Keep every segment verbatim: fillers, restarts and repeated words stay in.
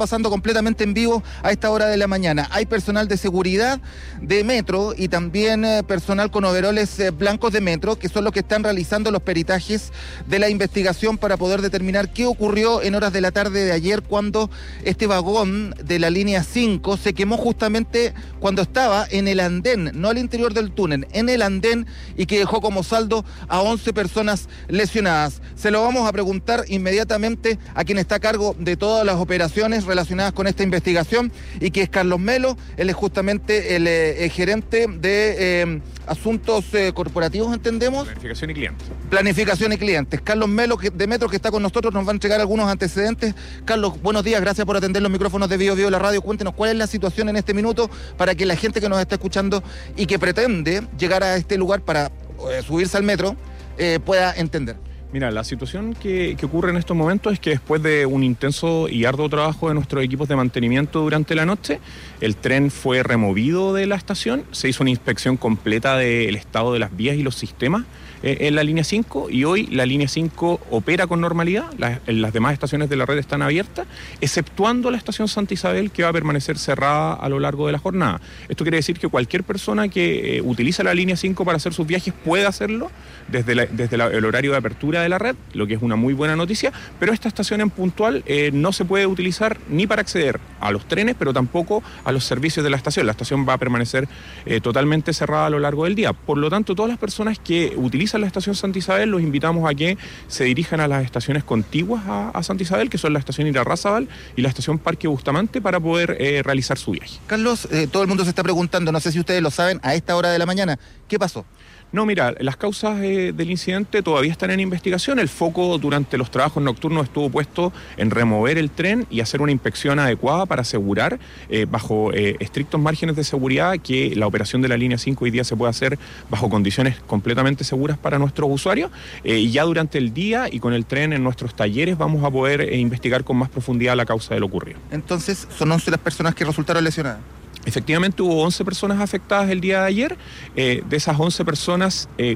pasando completamente en vivo a esta hora de la mañana. Hay personal de seguridad de Metro y también eh, personal con overoles eh, blancos de Metro, que son los que están realizando los peritajes de la investigación para poder determinar qué ocurrió en horas de la tarde de ayer cuando este vagón de la línea cinco se quemó justamente cuando estaba en el andén, no al interior del túnel, en el andén, y que dejó como saldo a once personas lesionadas. Se lo vamos a preguntar inmediatamente a quien está a cargo de todas las operaciones relacionadas con esta investigación y que es Carlos Melo. Él es justamente el, eh, el gerente de eh, asuntos eh, corporativos, entendemos. Planificación y clientes. Planificación y clientes. Carlos Melo de Metro, que está con nosotros, nos va a entregar algunos antecedentes. Carlos, buenos días, gracias por atender los micrófonos de Bio Bio la radio. Cuéntenos cuál es la situación en este minuto para que la gente que nos está escuchando y que pretende llegar a este lugar para eh, subirse al metro eh, pueda entender. Mira, la situación que, que ocurre en estos momentos es que después de un intenso y arduo trabajo de nuestros equipos de mantenimiento durante la noche, el tren fue removido de la estación, se hizo una inspección completa del estado de las vías y los sistemas eh, en la línea cinco, y hoy la línea cinco opera con normalidad. Las, las demás estaciones de la red están abiertas, exceptuando la estación Santa Isabel, que va a permanecer cerrada a lo largo de la jornada. Esto quiere decir que cualquier persona que eh, utiliza la línea cinco para hacer sus viajes puede hacerlo desde, la, desde la, el horario de apertura de la red, lo que es una muy buena noticia, pero esta estación en puntual eh, no se puede utilizar ni para acceder a los trenes, pero tampoco a los servicios de la estación. La estación va a permanecer eh, totalmente cerrada a lo largo del día. Por lo tanto, todas las personas que utilizan la estación Santa Isabel, los invitamos a que se dirijan a las estaciones contiguas a, a Santa Isabel, que son la estación Irarrázaval y la estación Parque Bustamante, para poder eh, realizar su viaje. Carlos, eh, todo el mundo se está preguntando, no sé si ustedes lo saben, a esta hora de la mañana, ¿qué pasó? No, mira, las causas eh, del incidente todavía están en investigación. El foco durante los trabajos nocturnos estuvo puesto en remover el tren y hacer una inspección adecuada para asegurar, eh, bajo eh, estrictos márgenes de seguridad, que la operación de la línea cinco hoy día se pueda hacer bajo condiciones completamente seguras para nuestros usuarios. Eh, y ya durante el día y con el tren en nuestros talleres vamos a poder eh, investigar con más profundidad la causa de lo ocurrido. Entonces, son once las personas que resultaron lesionadas. Efectivamente hubo once personas afectadas el día de ayer. Eh, de esas once personas, eh,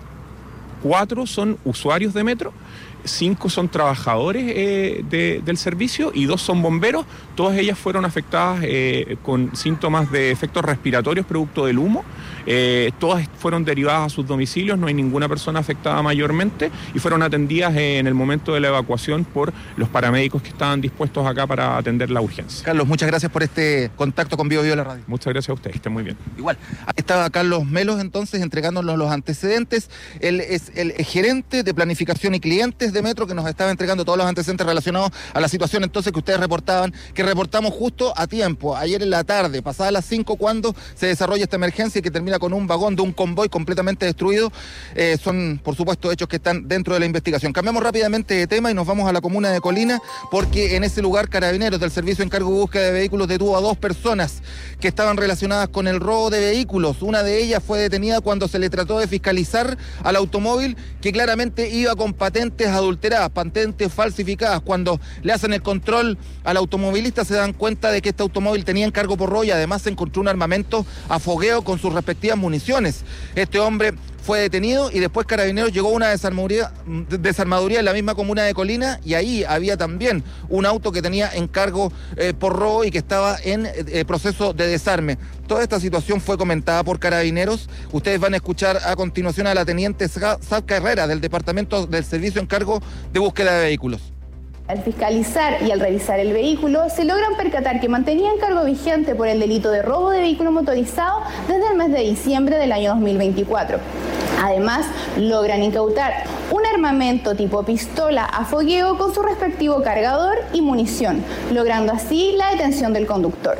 cuatro son usuarios de Metro, cinco son trabajadores eh, de, del servicio y dos son bomberos. Todas ellas fueron afectadas eh, con síntomas de efectos respiratorios producto del humo. Eh, todas fueron derivadas a sus domicilios, no hay ninguna persona afectada mayormente, y fueron atendidas eh, en el momento de la evacuación por los paramédicos que estaban dispuestos acá para atender la urgencia. Carlos, muchas gracias por este contacto con Bio Bio la radio. Muchas gracias a ustedes, que estén muy bien. Igual, ahí estaba Carlos Melos entonces entregándonos los antecedentes. Él es el gerente de planificación y clientes de Metro, que nos estaba entregando todos los antecedentes relacionados a la situación entonces que ustedes reportaban, que reportamos justo a tiempo, ayer en la tarde, pasadas las cinco, cuando se desarrolla esta emergencia y que termina con un vagón de un convoy completamente destruido. Eh, son, por supuesto, hechos que están dentro de la investigación. Cambiamos rápidamente de tema y nos vamos a la comuna de Colina, porque en ese lugar Carabineros del Servicio de Encargo y Búsqueda de Vehículos detuvo a dos personas que estaban relacionadas con el robo de vehículos. Una de ellas fue detenida cuando se le trató de fiscalizar al automóvil, que claramente iba con patentes adulteradas, patentes falsificadas. Cuando le hacen el control al automovilista se dan cuenta de que este automóvil tenía encargo por robo y además se encontró un armamento a fogueo con sus respectivas municiones. Este hombre fue detenido y después Carabineros llegó a una desarmaduría, desarmaduría en la misma comuna de Colina, y ahí había también un auto que tenía encargo eh, por robo y que estaba en eh, proceso de desarme. Toda esta situación fue comentada por Carabineros. Ustedes van a escuchar a continuación a la teniente Sadka Herrera del Departamento del Servicio de Encargo de Búsqueda de Vehículos. Al fiscalizar y al revisar el vehículo, se logran percatar que mantenía encargo vigente por el delito de robo de vehículo motorizado desde el mes de diciembre del año dos mil veinticuatro. Además, logran incautar un armamento tipo pistola a fogueo con su respectivo cargador y munición, logrando así la detención del conductor.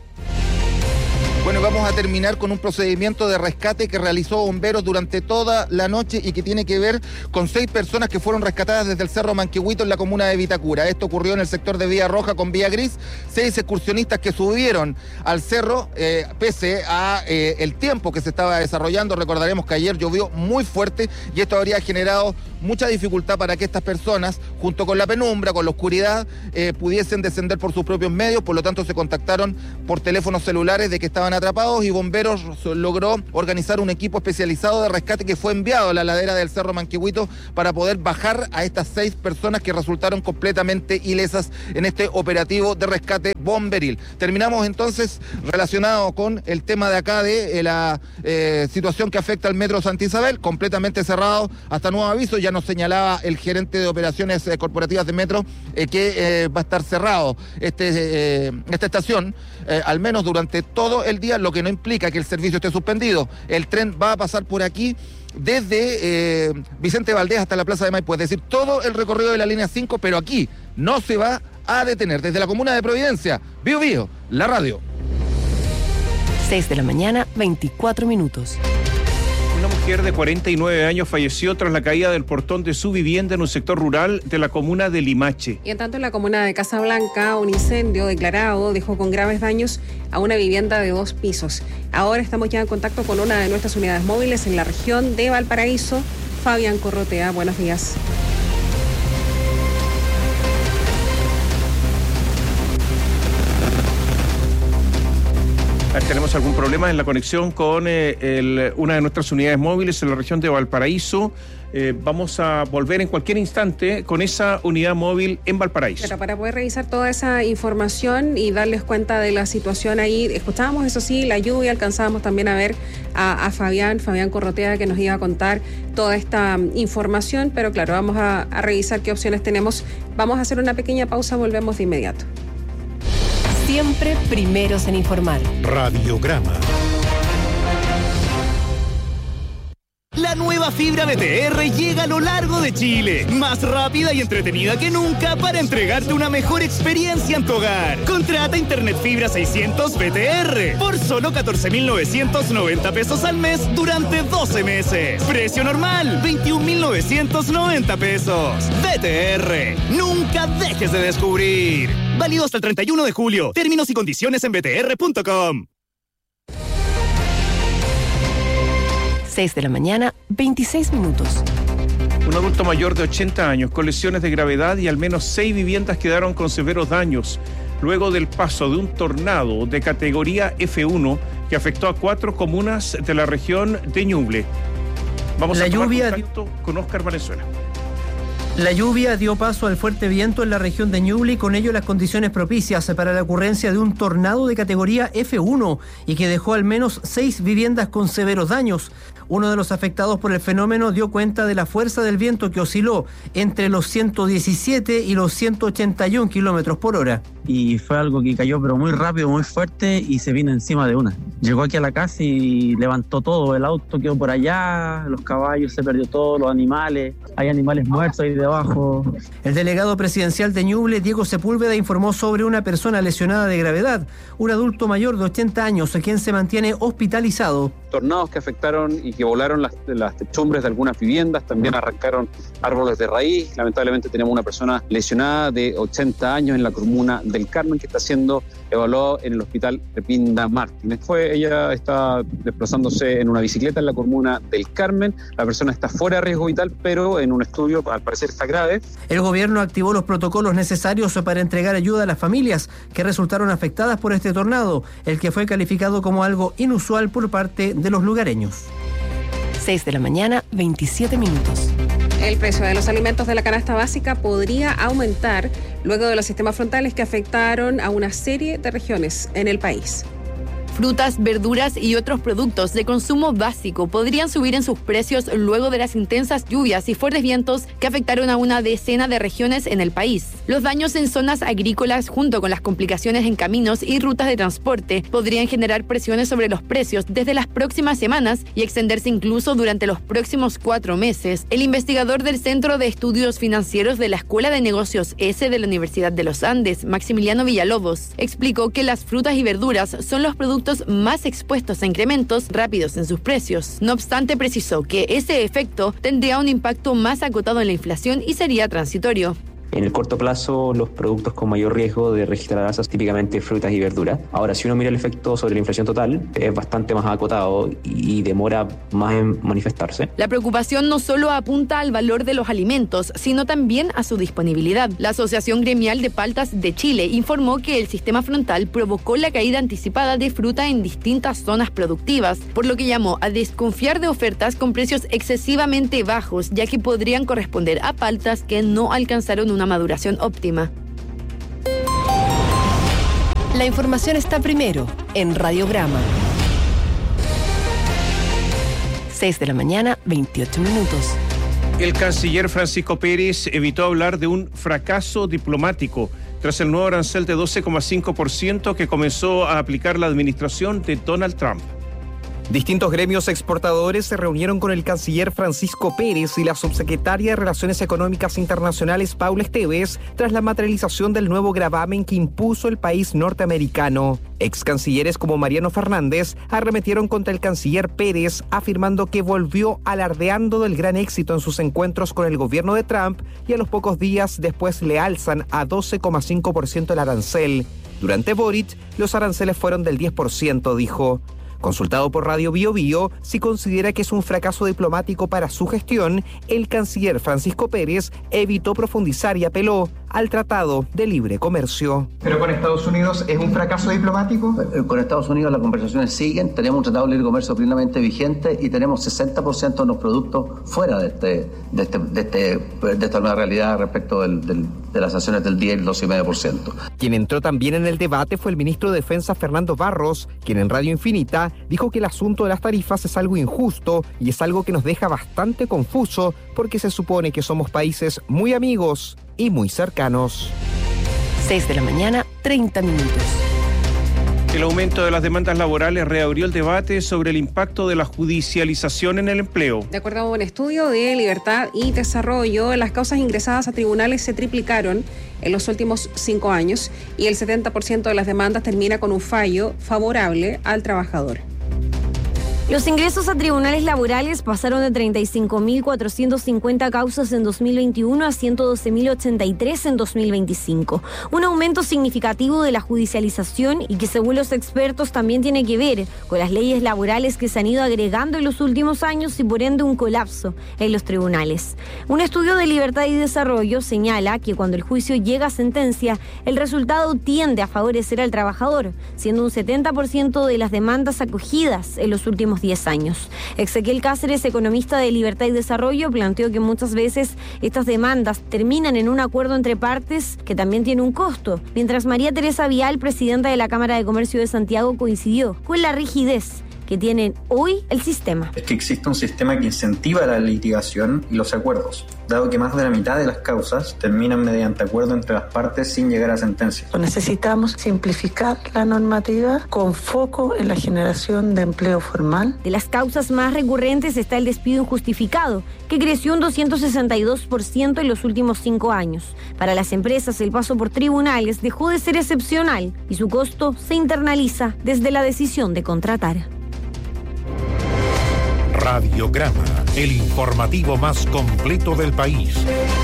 Bueno, vamos a terminar con un procedimiento de rescate que realizó bomberos durante toda la noche y que tiene que ver con seis personas que fueron rescatadas desde el Cerro Manquehuito en la comuna de Vitacura. Esto ocurrió en el sector de Vía Roja con Vía Gris. Seis excursionistas que subieron al cerro eh, pese a eh, el tiempo que se estaba desarrollando. Recordaremos que ayer llovió muy fuerte y esto habría generado mucha dificultad para que estas personas, junto con la penumbra, con la oscuridad, eh, pudiesen descender por sus propios medios. Por lo tanto, se contactaron por teléfonos celulares de que estaban atrapados y Bomberos logró organizar un equipo especializado de rescate que fue enviado a la ladera del Cerro Manquehuito para poder bajar a estas seis personas que resultaron completamente ilesas en este operativo de rescate bomberil. Terminamos entonces relacionado con el tema de acá de eh, la eh, situación que afecta al Metro Santa Isabel, completamente cerrado hasta nuevo aviso. Ya nos señalaba el gerente de operaciones eh, corporativas de Metro eh, que eh, va a estar cerrado este, eh, esta estación, eh, al menos durante todo el día, lo que no implica que el servicio esté suspendido. El tren va a pasar por aquí desde eh, Vicente Valdés hasta la Plaza de Maipú, es decir, todo el recorrido de la línea cinco, pero aquí no se va a detener. Desde la comuna de Providencia, Bío Bío, la radio. seis de la mañana, veinticuatro minutos. Una mujer de cuarenta y nueve años falleció tras la caída del portón de su vivienda en un sector rural de la comuna de Limache. Y en tanto, en la comuna de Casablanca, un incendio declarado dejó con graves daños a una vivienda de dos pisos. Ahora estamos ya en contacto con una de nuestras unidades móviles en la región de Valparaíso. Fabián Corrotea, buenos días. Tenemos algún problema en la conexión con eh, el, una de nuestras unidades móviles en la región de Valparaíso. Eh, vamos a volver en cualquier instante con esa unidad móvil en Valparaíso. Pero para poder revisar toda esa información y darles cuenta de la situación ahí, escuchábamos, eso sí, la lluvia, alcanzábamos también a ver a, a Fabián, Fabián Corrotea, que nos iba a contar toda esta información, pero claro, vamos a, a revisar qué opciones tenemos. Vamos a hacer una pequeña pausa, volvemos de inmediato. Siempre primeros en informar. Radiograma. La nueva fibra B T R llega a lo largo de Chile, más rápida y entretenida que nunca para entregarte una mejor experiencia en tu hogar. Contrata Internet Fibra seiscientos B T R por solo catorce mil novecientos noventa pesos al mes durante doce meses. Precio normal, veintiún mil novecientos noventa pesos. B T R, nunca dejes de descubrir. Válido hasta el treinta y uno de julio. Términos y condiciones en b t r punto com. seis de la mañana, veintiséis minutos. Un adulto mayor de ochenta años con lesiones de gravedad y al menos seis viviendas quedaron con severos daños luego del paso de un tornado de categoría F uno que afectó a cuatro comunas de la región de Ñuble. Vamos la a tomar lluvia contacto con Óscar Valenzuela. La lluvia dio paso al fuerte viento en la región de Ñuble y con ello las condiciones propicias para la ocurrencia de un tornado de categoría F uno y que dejó al menos seis viviendas con severos daños. Uno de los afectados por el fenómeno dio cuenta de la fuerza del viento que osciló entre los ciento diecisiete y los ciento ochenta y uno kilómetros por hora. Y fue algo que cayó pero muy rápido, muy fuerte y se vino encima de una. Llegó aquí a la casa y levantó todo, el auto quedó por allá, los caballos, se perdió todo, los animales, hay animales muertos ahí debajo. El delegado presidencial de Ñuble, Diego Sepúlveda, informó sobre una persona lesionada de gravedad, un adulto mayor de ochenta años, quien se mantiene hospitalizado. Tornados que afectaron y que volaron las, las techumbres de algunas viviendas, también arrancaron árboles de raíz. Lamentablemente tenemos una persona lesionada de ochenta años en la comuna del Carmen que está siendo evaluado en el hospital de Pinda Martínez. Fue, ella está desplazándose en una bicicleta en la comuna del Carmen. La persona está fuera de riesgo vital, pero en un estudio al parecer está grave. El gobierno activó los protocolos necesarios para entregar ayuda a las familias que resultaron afectadas por este tornado, el que fue calificado como algo inusual por parte de los lugareños. seis de la mañana, veintisiete minutos. El precio de los alimentos de la canasta básica podría aumentar luego de los sistemas frontales que afectaron a una serie de regiones en el país. Frutas, verduras y otros productos de consumo básico podrían subir en sus precios luego de las intensas lluvias y fuertes vientos que afectaron a una decena de regiones en el país. Los daños en zonas agrícolas, junto con las complicaciones en caminos y rutas de transporte, podrían generar presiones sobre los precios desde las próximas semanas y extenderse incluso durante los próximos cuatro meses. El investigador del Centro de Estudios Financieros de la Escuela de Negocios S de la Universidad de los Andes, Maximiliano Villalobos, explicó que las frutas y verduras son los productos más expuestos a incrementos rápidos en sus precios. No obstante, precisó que ese efecto tendría un impacto más acotado en la inflación y sería transitorio. En el corto plazo, los productos con mayor riesgo de registrar alzas, típicamente frutas y verduras. Ahora, si uno mira el efecto sobre la inflación total, es bastante más acotado y demora más en manifestarse. La preocupación no solo apunta al valor de los alimentos, sino también a su disponibilidad. La Asociación Gremial de Paltas de Chile informó que el sistema frontal provocó la caída anticipada de fruta en distintas zonas productivas, por lo que llamó a desconfiar de ofertas con precios excesivamente bajos, ya que podrían corresponder a paltas que no alcanzaron una maduración óptima. La información está primero en Radiograma. seis de la mañana, veintiocho minutos. El canciller Francisco Pérez evitó hablar de un fracaso diplomático tras el nuevo arancel de doce coma cinco por ciento que comenzó a aplicar la administración de Donald Trump. Distintos gremios exportadores se reunieron con el canciller Francisco Pérez y la subsecretaria de Relaciones Económicas Internacionales Paula Esteves tras la materialización del nuevo gravamen que impuso el país norteamericano. Ex cancilleres como Mariano Fernández arremetieron contra el canciller Pérez, afirmando que volvió alardeando del gran éxito en sus encuentros con el gobierno de Trump y a los pocos días después le alzan a doce coma cinco por ciento el arancel. Durante Boric, los aranceles fueron del diez por ciento, dijo. Consultado por Radio Bio Bio, si considera que es un fracaso diplomático para su gestión, el canciller Francisco Pérez evitó profundizar y apeló al Tratado de Libre Comercio. ¿Pero con Estados Unidos es un fracaso diplomático? Con Estados Unidos las conversaciones siguen, tenemos un Tratado de Libre Comercio plenamente vigente y tenemos sesenta por ciento de los productos fuera de, este, de, este, de, este, de esta nueva realidad respecto del, del, de las sanciones del diez y el doce coma cinco por ciento. Quien entró también en el debate fue el ministro de Defensa Fernando Barros, quien en Radio Infinita dijo que el asunto de las tarifas es algo injusto y es algo que nos deja bastante confuso porque se supone que somos países muy amigos y muy cercanos. seis de la mañana, treinta minutos. El aumento de las demandas laborales reabrió el debate sobre el impacto de la judicialización en el empleo. De acuerdo a un estudio de Libertad y Desarrollo, las causas ingresadas a tribunales se triplicaron en los últimos cinco años y el setenta por ciento de las demandas termina con un fallo favorable al trabajador. Los ingresos a tribunales laborales pasaron de treinta y cinco mil cuatrocientas cincuenta causas en dos mil veintiuno a ciento doce mil ochenta y tres en dos mil veinticinco. Un aumento significativo de la judicialización y que según los expertos también tiene que ver con las leyes laborales que se han ido agregando en los últimos años y por ende un colapso en los tribunales. Un estudio de Libertad y Desarrollo señala que cuando el juicio llega a sentencia, el resultado tiende a favorecer al trabajador, siendo un setenta por ciento de las demandas acogidas en los últimos diez años. Ezequiel Cáceres, economista de Libertad y Desarrollo, planteó que muchas veces estas demandas terminan en un acuerdo entre partes que también tiene un costo, mientras María Teresa Vial, presidenta de la Cámara de Comercio de Santiago, coincidió con la rigidez que tiene hoy el sistema. Es que existe un sistema que incentiva la litigación y los acuerdos, dado que más de la mitad de las causas terminan mediante acuerdo entre las partes sin llegar a sentencia. Necesitamos simplificar la normativa con foco en la generación de empleo formal. De las causas más recurrentes está el despido injustificado, que creció un doscientos sesenta y dos por ciento en los últimos cinco años. Para las empresas, el paso por tribunales dejó de ser excepcional y su costo se internaliza desde la decisión de contratar. Radiograma, el informativo más completo del país.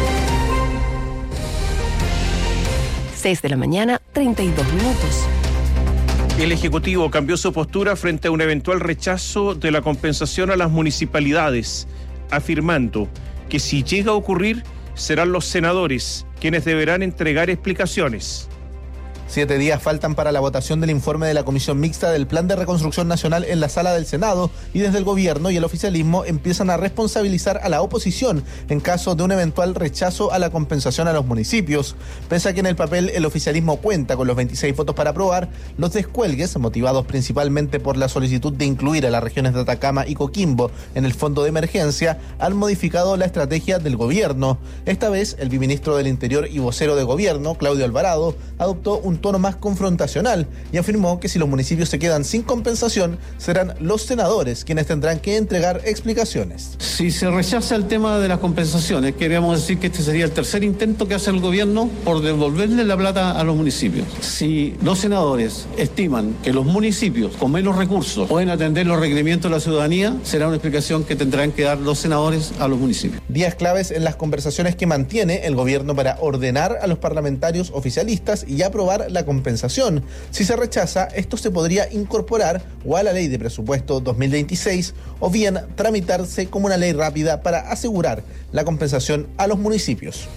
seis de la mañana, treinta y dos minutos. El Ejecutivo cambió su postura frente a un eventual rechazo de la compensación a las municipalidades, afirmando que si llega a ocurrir, serán los senadores quienes deberán entregar explicaciones. Siete días faltan para la votación del informe de la Comisión Mixta del Plan de Reconstrucción Nacional en la sala del Senado y desde el gobierno y el oficialismo empiezan a responsabilizar a la oposición en caso de un eventual rechazo a la compensación a los municipios. Pese a que en el papel el oficialismo cuenta con los veintiséis votos para aprobar, los descuelgues, motivados principalmente por la solicitud de incluir a las regiones de Atacama y Coquimbo en el fondo de emergencia, han modificado la estrategia del gobierno. Esta vez, el viceministro del Interior y vocero de gobierno, Claudio Alvarado, adoptó un un tono más confrontacional y afirmó que si los municipios se quedan sin compensación, serán los senadores quienes tendrán que entregar explicaciones. Si se rechaza el tema de las compensaciones, queríamos decir que este sería el tercer intento que hace el gobierno por devolverle la plata a los municipios. Si los senadores estiman que los municipios con menos recursos pueden atender los requerimientos de la ciudadanía, será una explicación que tendrán que dar los senadores a los municipios. Días claves en las conversaciones que mantiene el gobierno para ordenar a los parlamentarios oficialistas y aprobar la compensación. Si se rechaza, esto se podría incorporar o a la ley de presupuesto dos mil veintiséis o bien tramitarse como una ley rápida para asegurar la compensación a los municipios.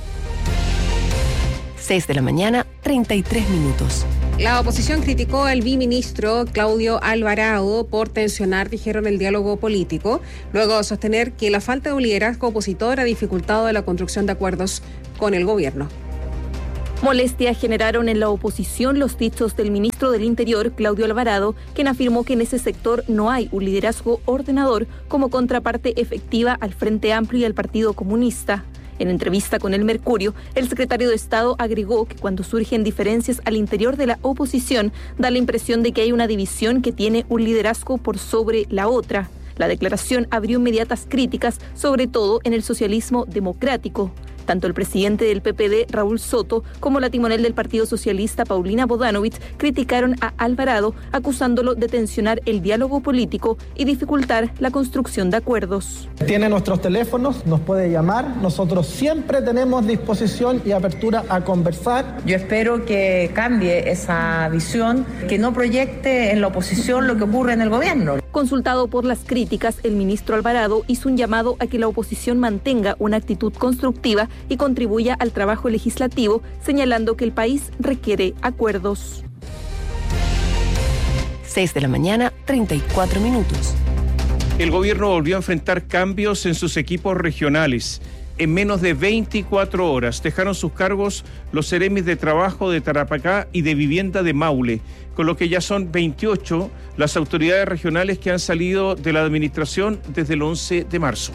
seis de la mañana, treinta y tres minutos. La oposición criticó al viceministro Claudio Alvarado por tensionar, dijeron, el diálogo político, luego de sostener que la falta de un liderazgo opositor ha dificultado la construcción de acuerdos con el gobierno. Molestia generaron en la oposición los dichos del ministro del Interior, Claudio Alvarado, quien afirmó que en ese sector no hay un liderazgo ordenador como contraparte efectiva al Frente Amplio y al Partido Comunista. En entrevista con El Mercurio, el secretario de Estado agregó que cuando surgen diferencias al interior de la oposición, da la impresión de que hay una división que tiene un liderazgo por sobre la otra. La declaración abrió inmediatas críticas, sobre todo en el socialismo democrático. Tanto el presidente del P P D, Raúl Soto, como la timonel del Partido Socialista, Paulina Bodanovich, criticaron a Alvarado, acusándolo de tensionar el diálogo político y dificultar la construcción de acuerdos. Tiene nuestros teléfonos, nos puede llamar. Nosotros siempre tenemos disposición y apertura a conversar. Yo espero que cambie esa visión, que no proyecte en la oposición lo que ocurre en el gobierno. Consultado por las críticas, el ministro Alvarado hizo un llamado a que la oposición mantenga una actitud constructiva y contribuya al trabajo legislativo, señalando que el país requiere acuerdos. seis de la mañana, treinta y cuatro minutos. El gobierno volvió a enfrentar cambios en sus equipos regionales. En menos de veinticuatro horas dejaron sus cargos los seremis de trabajo de Tarapacá y de vivienda de Maule, con lo que ya son veintiocho las autoridades regionales que han salido de la administración desde el once de marzo.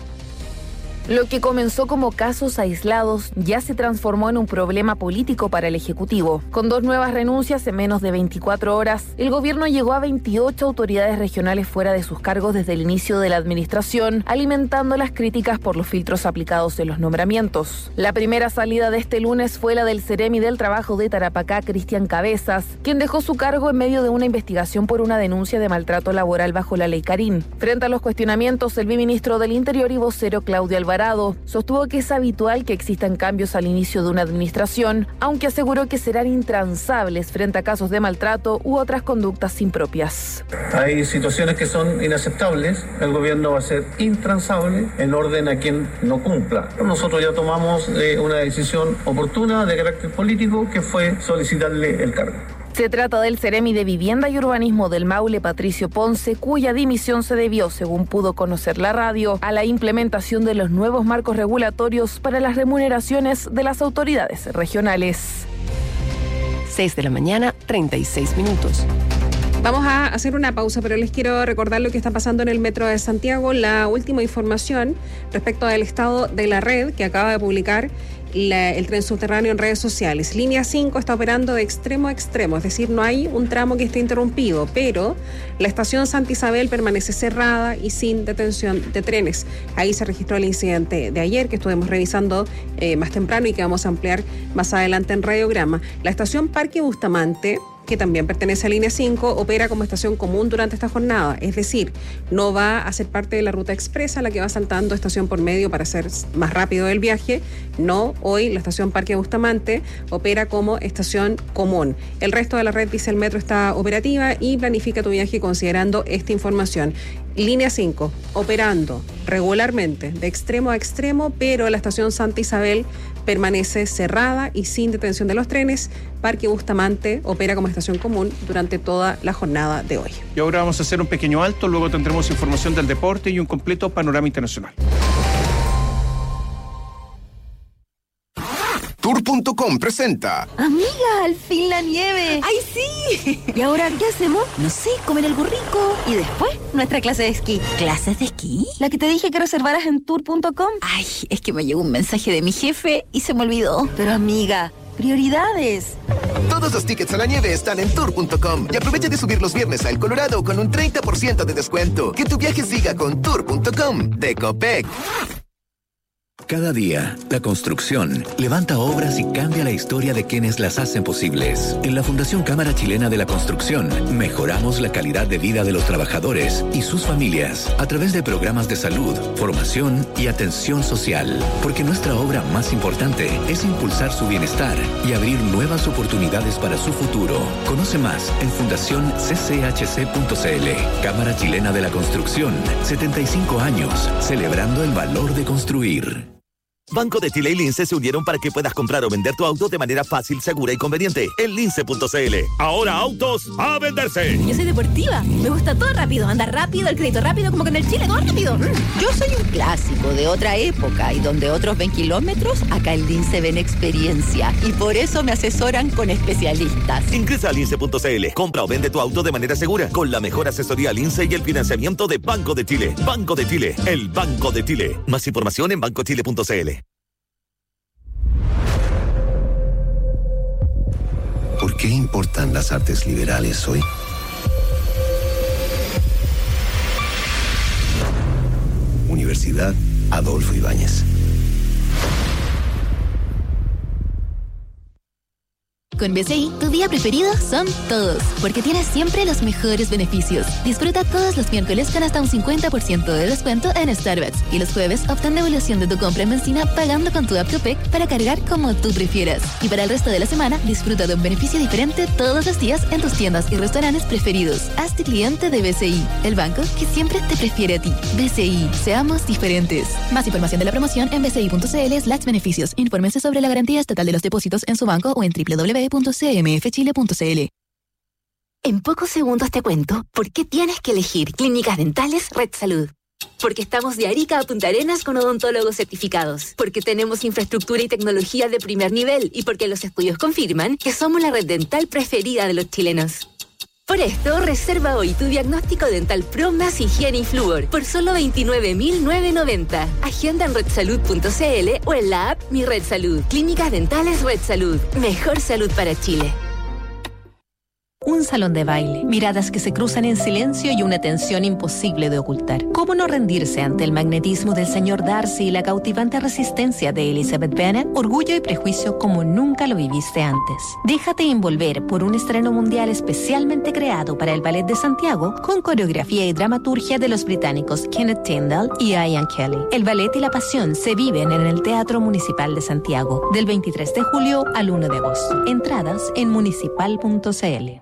Lo que comenzó como casos aislados ya se transformó en un problema político para el Ejecutivo. Con dos nuevas renuncias en menos de veinticuatro horas, el gobierno llegó a veintiocho autoridades regionales fuera de sus cargos desde el inicio de la administración, alimentando las críticas por los filtros aplicados en los nombramientos. La primera salida de este lunes fue la del Ceremi del Trabajo de Tarapacá, Cristian Cabezas, quien dejó su cargo en medio de una investigación por una denuncia de maltrato laboral bajo la ley Carín. Frente a los cuestionamientos, el viceministro del Interior y vocero Claudio Alvarado sostuvo que es habitual que existan cambios al inicio de una administración, aunque aseguró que serán intransables frente a casos de maltrato u otras conductas impropias. Hay situaciones que son inaceptables, el gobierno va a ser intransable en orden a quien no cumpla. Nosotros ya tomamos eh, una decisión oportuna de carácter político, que fue solicitarle el cargo. Se trata del Ceremi de Vivienda y Urbanismo del Maule, Patricio Ponce, cuya dimisión se debió, según pudo conocer la radio, a la implementación de los nuevos marcos regulatorios para las remuneraciones de las autoridades regionales. seis de la mañana, treinta y seis minutos. Vamos a hacer una pausa, pero les quiero recordar lo que está pasando en el Metro de Santiago. La última información respecto del estado de la red que acaba de publicar La, el tren subterráneo en redes sociales. Línea cinco está operando de extremo a extremo, es decir, no hay un tramo que esté interrumpido, pero la estación Santa Isabel permanece cerrada y sin detención de trenes. Ahí se registró el incidente de ayer que estuvimos revisando eh, más temprano y que vamos a ampliar más adelante en Radiograma. La estación Parque Bustamante, que también pertenece a Línea cinco, opera como estación común durante esta jornada, es decir, no va a ser parte de la ruta expresa, la que va saltando estación por medio para hacer más rápido el viaje. No, hoy la estación Parque Bustamante opera como estación común. El resto de la red, dice el Metro, está operativa y planifica tu viaje considerando esta información. Línea cinco, operando regularmente de extremo a extremo, pero la estación Santa Isabel permanece cerrada y sin detención de los trenes. Parque Bustamante opera como estación común durante toda la jornada de hoy. Y ahora vamos a hacer un pequeño alto, luego tendremos información del deporte y un completo panorama internacional. Tour punto com presenta. Amiga, al fin la nieve. ¡Ay, sí! ¿Y ahora qué hacemos? No sé, comer algo rico. Y después, nuestra clase de esquí. ¿Clases de esquí? La que te dije que reservaras en tour punto com. Ay, es que me llegó un mensaje de mi jefe y se me olvidó. Pero amiga, prioridades. Todo Todos los tickets a la nieve están en tour punto com y aprovecha de subir los viernes a El Colorado con un treinta por ciento de descuento. Que tu viaje siga con tour punto com de Copec. Cada día, la construcción levanta obras y cambia la historia de quienes las hacen posibles. En la Fundación Cámara Chilena de la Construcción, mejoramos la calidad de vida de los trabajadores y sus familias a través de programas de salud, formación y atención social. Porque nuestra obra más importante es impulsar su bienestar y abrir nuevas oportunidades para su futuro. Conoce más en fundación c c h c punto c l. Cámara Chilena de la Construcción, setenta y cinco años, celebrando el valor de construir. Banco de Chile y Lince se unieron para que puedas comprar o vender tu auto de manera fácil, segura y conveniente. En lince punto c l. Ahora autos a venderse. Yo soy deportiva. Me gusta todo rápido. Andar rápido, el crédito rápido, como con el Chile, todo rápido. Yo soy un clásico de otra época y donde otros ven kilómetros, acá en Lince ven experiencia. Y por eso me asesoran con especialistas. Ingresa a lince punto c l. Compra o vende tu auto de manera segura con la mejor asesoría Lince y el financiamiento de Banco de Chile. Banco de Chile, el Banco de Chile. Más información en banco chile punto c l. ¿Por qué importan las artes liberales hoy? Universidad Adolfo Ibáñez. Con B C I, tu día preferido son todos, porque tienes siempre los mejores beneficios. Disfruta todos los miércoles con hasta un cincuenta por ciento de descuento en Starbucks y los jueves obtén devolución de tu compra en benzina pagando con tu app Copec para cargar como tú prefieras. Y para el resto de la semana, disfruta de un beneficio diferente todos los días en tus tiendas y restaurantes preferidos. Hazte cliente de B C I, el banco que siempre te prefiere a ti. B C I, seamos diferentes. Más información de la promoción en b c i punto c l slash beneficios. Infórmese sobre la garantía estatal de los depósitos en su banco o en w w w punto c m f chile punto c l. En pocos segundos te cuento por qué tienes que elegir Clínicas Dentales Red Salud. Porque estamos de Arica a Punta Arenas con odontólogos certificados. Porque tenemos infraestructura y tecnología de primer nivel. Y porque los estudios confirman que somos la red dental preferida de los chilenos. Por esto, reserva hoy tu diagnóstico dental Pro más higiene y flúor por solo veintinueve mil novecientos noventa. Agenda en red salud punto c l o en la app Mi Red Salud. Clínicas Dentales Red Salud. Mejor salud para Chile. Un salón de baile, miradas que se cruzan en silencio y una tensión imposible de ocultar. ¿Cómo no rendirse ante el magnetismo del señor Darcy y la cautivante resistencia de Elizabeth Bennet? Orgullo y prejuicio como nunca lo viviste antes. Déjate envolver por un estreno mundial especialmente creado para el Ballet de Santiago con coreografía y dramaturgia de los británicos Kenneth Tyndall y Ian Kelly. El ballet y la pasión se viven en el Teatro Municipal de Santiago del veintitrés de julio al uno de agosto. Entradas en municipal punto c l.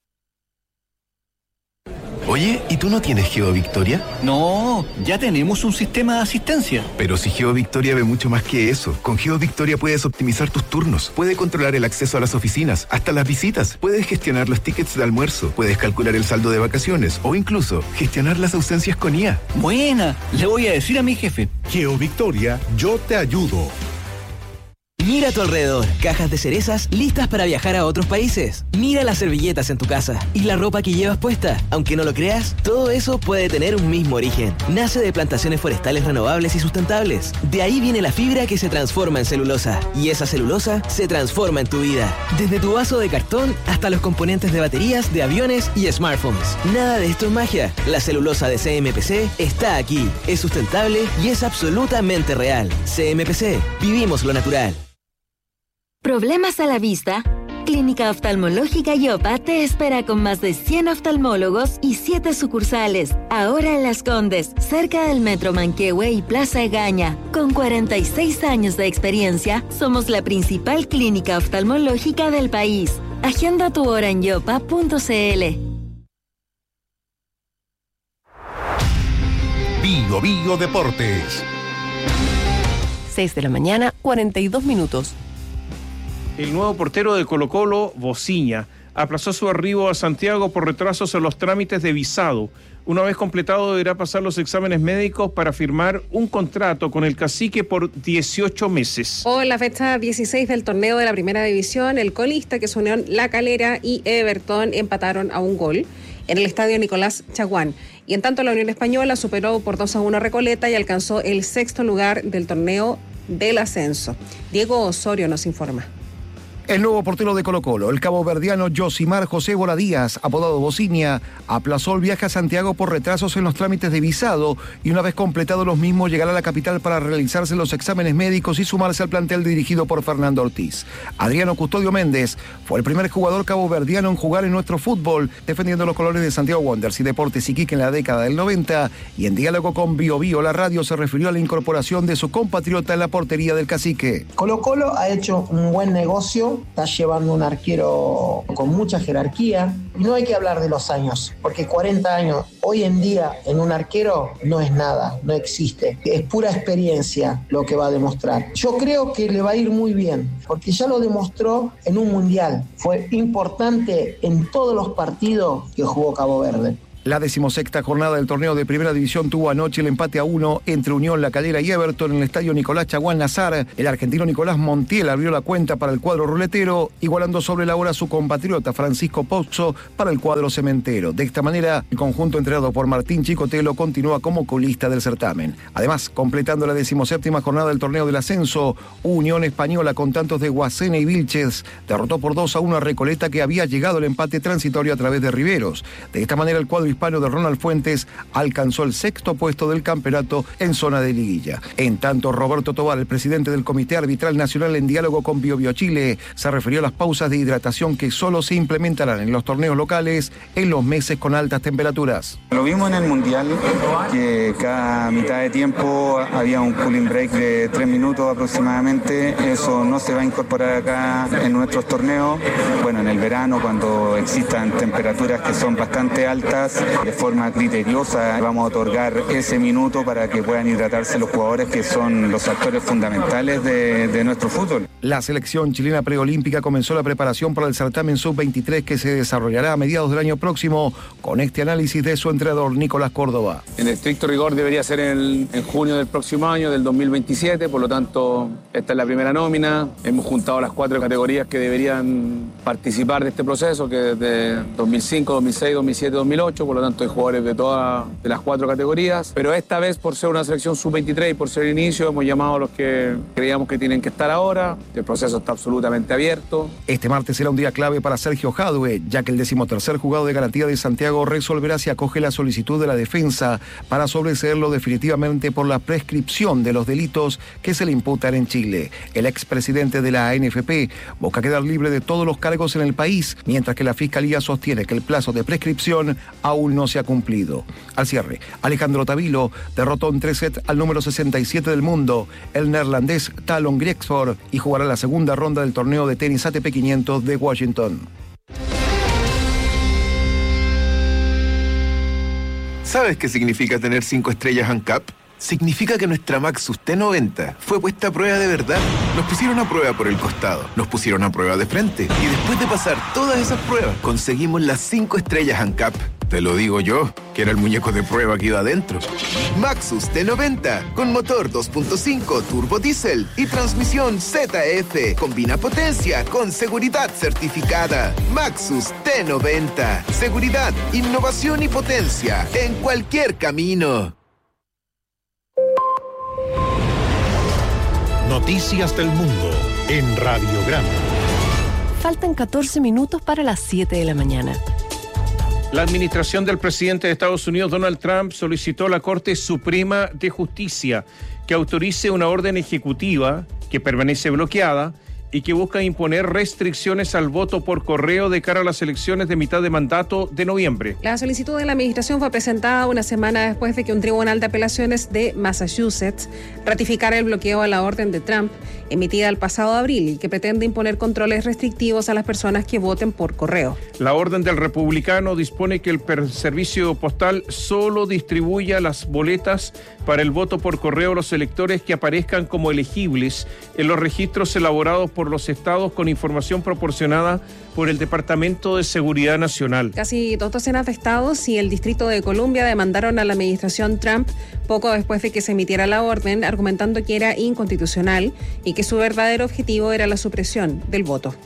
Oye, ¿y tú no tienes GeoVictoria? No, ya tenemos un sistema de asistencia. Pero si GeoVictoria ve mucho más que eso. Con GeoVictoria puedes optimizar tus turnos, puedes controlar el acceso a las oficinas, hasta las visitas, puedes gestionar los tickets de almuerzo, puedes calcular el saldo de vacaciones o incluso gestionar las ausencias con I A. Buena, le voy a decir a mi jefe. GeoVictoria, yo te ayudo. Mira a tu alrededor, cajas de cerezas listas para viajar a otros países. Mira las servilletas en tu casa y la ropa que llevas puesta. Aunque no lo creas, todo eso puede tener un mismo origen. Nace de plantaciones forestales renovables y sustentables. De ahí viene la fibra que se transforma en celulosa. Y esa celulosa se transforma en tu vida. Desde tu vaso de cartón hasta los componentes de baterías, de aviones y smartphones. Nada de esto es magia. La celulosa de C M P C está aquí. Es sustentable y es absolutamente real. C M P C. Vivimos lo natural. ¿Problemas a la vista? Clínica Oftalmológica Yopa te espera con más de cien oftalmólogos y siete sucursales. Ahora en Las Condes, cerca del Metro Manquehue y Plaza Egaña. Con cuarenta y seis años de experiencia, somos la principal clínica oftalmológica del país. Agenda tu hora en yopa punto c l. Bio Bio Deportes. seis de la mañana, cuarenta y dos minutos. El nuevo portero de Colo-Colo, Bociña, aplazó su arribo a Santiago por retrasos en los trámites de visado. Una vez completado deberá pasar los exámenes médicos para firmar un contrato con el Cacique por dieciocho meses. Hoy en la fecha dieciséis del torneo de la Primera División, el colista, que es Unión La Calera y Everton, empataron a un gol en el estadio Nicolás Chaguán. Y en tanto la Unión Española superó por dos a uno a Recoleta y alcanzó el sexto lugar del torneo del ascenso. Diego Osorio nos informa. El nuevo portero de Colo-Colo, el caboverdiano Josimar José Boladías, apodado Bocinia, aplazó el viaje a Santiago por retrasos en los trámites de visado y una vez completados los mismos llegará a la capital para realizarse los exámenes médicos y sumarse al plantel dirigido por Fernando Ortiz. Adriano Custodio Méndez fue el primer jugador caboverdiano en jugar en nuestro fútbol, defendiendo los colores de Santiago Wanderers y Deportes Iquique en la década del noventa, y en diálogo con Bio Bio, la radio se refirió a la incorporación de su compatriota en la portería del Cacique. Colo-Colo ha hecho un buen negocio. Está llevando un arquero con mucha jerarquía. Y no hay que hablar de los años, porque cuarenta años hoy en día en un arquero no es nada, no existe. Es pura experiencia lo que va a demostrar. Yo creo que le va a ir muy bien, porque ya lo demostró en un mundial. Fue importante en todos los partidos que jugó Cabo Verde. La decimosexta jornada del torneo de Primera División tuvo anoche el empate a uno entre Unión La Calera y Everton en el estadio Nicolás Chaguán Nazar. El argentino Nicolás Montiel abrió la cuenta para el cuadro ruletero, igualando sobre la hora a su compatriota Francisco Pozzo para el cuadro cementero. De esta manera, el conjunto entrenado por Martín Chicotelo continúa como colista del certamen. Además, completando la decimoséptima jornada del torneo del ascenso, Unión Española con tantos de Guacena y Vilches derrotó por dos a uno a Recoleta, que había llegado al empate transitorio a través de Riveros. De esta manera, el cuadro hispano de Ronald Fuentes alcanzó el sexto puesto del campeonato en zona de liguilla. En tanto, Roberto Tobar, el presidente del Comité Arbitral Nacional, en diálogo con Bio Bio Chile, se refirió a las pausas de hidratación que solo se implementarán en los torneos locales en los meses con altas temperaturas. Lo vimos en el Mundial, que cada mitad de tiempo había un cooling break de tres minutos aproximadamente. Eso no se va a incorporar acá en nuestros torneos. Bueno, en el verano, cuando existan temperaturas que son bastante altas, de forma criteriosa vamos a otorgar ese minuto para que puedan hidratarse los jugadores, que son los actores fundamentales de, de nuestro fútbol. La selección chilena preolímpica comenzó la preparación para el certamen sub veintitrés que se desarrollará a mediados del año próximo, con este análisis de su entrenador Nicolás Córdoba. En estricto rigor debería ser en, en junio del próximo año, del dos mil veintisiete, por lo tanto esta es la primera nómina. Hemos juntado las cuatro categorías que deberían participar de este proceso, que es de dos mil cinco, dos mil seis, dos mil siete, dos mil ocho, por lo tanto hay jugadores de todas de las cuatro categorías, pero esta vez, por ser una selección sub veintitrés y por ser el inicio, hemos llamado a los que creíamos que tienen que estar ahora. El proceso está absolutamente abierto. Este martes será un día clave para Sergio Jadue, ya que el decimotercer juzgado de garantía de Santiago resolverá si acoge la solicitud de la defensa para sobreseerlo definitivamente por la prescripción de los delitos que se le imputan en Chile. El expresidente de la A N F P busca quedar libre de todos los cargos en el país, mientras que la Fiscalía sostiene que el plazo de prescripción aún no se ha cumplido. Al cierre, Alejandro Tavilo derrotó en tres sets al número sesenta y siete del mundo, el neerlandés Talon Griekspoor, y jugará la segunda ronda del torneo de tenis A T P quinientos de Washington. ¿Sabes qué significa tener cinco estrellas ANCAP? Significa que nuestra Maxus T noventa fue puesta a prueba de verdad. Nos pusieron a prueba por el costado, nos pusieron a prueba de frente, y después de pasar todas esas pruebas, conseguimos las cinco estrellas ANCAP. Te lo digo yo, que era el muñeco de prueba que iba adentro. Maxus T noventa, con motor dos punto cinco turbo diésel y transmisión Z F. Combina potencia con seguridad certificada. Maxus T noventa. Seguridad, innovación y potencia en cualquier camino. Noticias del Mundo en Radiograma. Faltan catorce minutos para las siete de la mañana. La administración del presidente de Estados Unidos, Donald Trump, solicitó a la Corte Suprema de Justicia que autorice una orden ejecutiva que permanece bloqueada y que busca imponer restricciones al voto por correo de cara a las elecciones de mitad de mandato de noviembre. La solicitud de la administración fue presentada una semana después de que un tribunal de apelaciones de Massachusetts ratificara el bloqueo a la orden de Trump emitida el pasado abril y que pretende imponer controles restrictivos a las personas que voten por correo. La orden del republicano dispone que el servicio postal solo distribuya las boletas para el voto por correo a los electores que aparezcan como elegibles en los registros elaborados por los estados con información proporcionada por el Departamento de Seguridad Nacional. Casi dos docenas de estados y el Distrito de Columbia demandaron a la administración Trump poco después de que se emitiera la orden, argumentando que era inconstitucional y que su verdadero objetivo era la supresión del voto.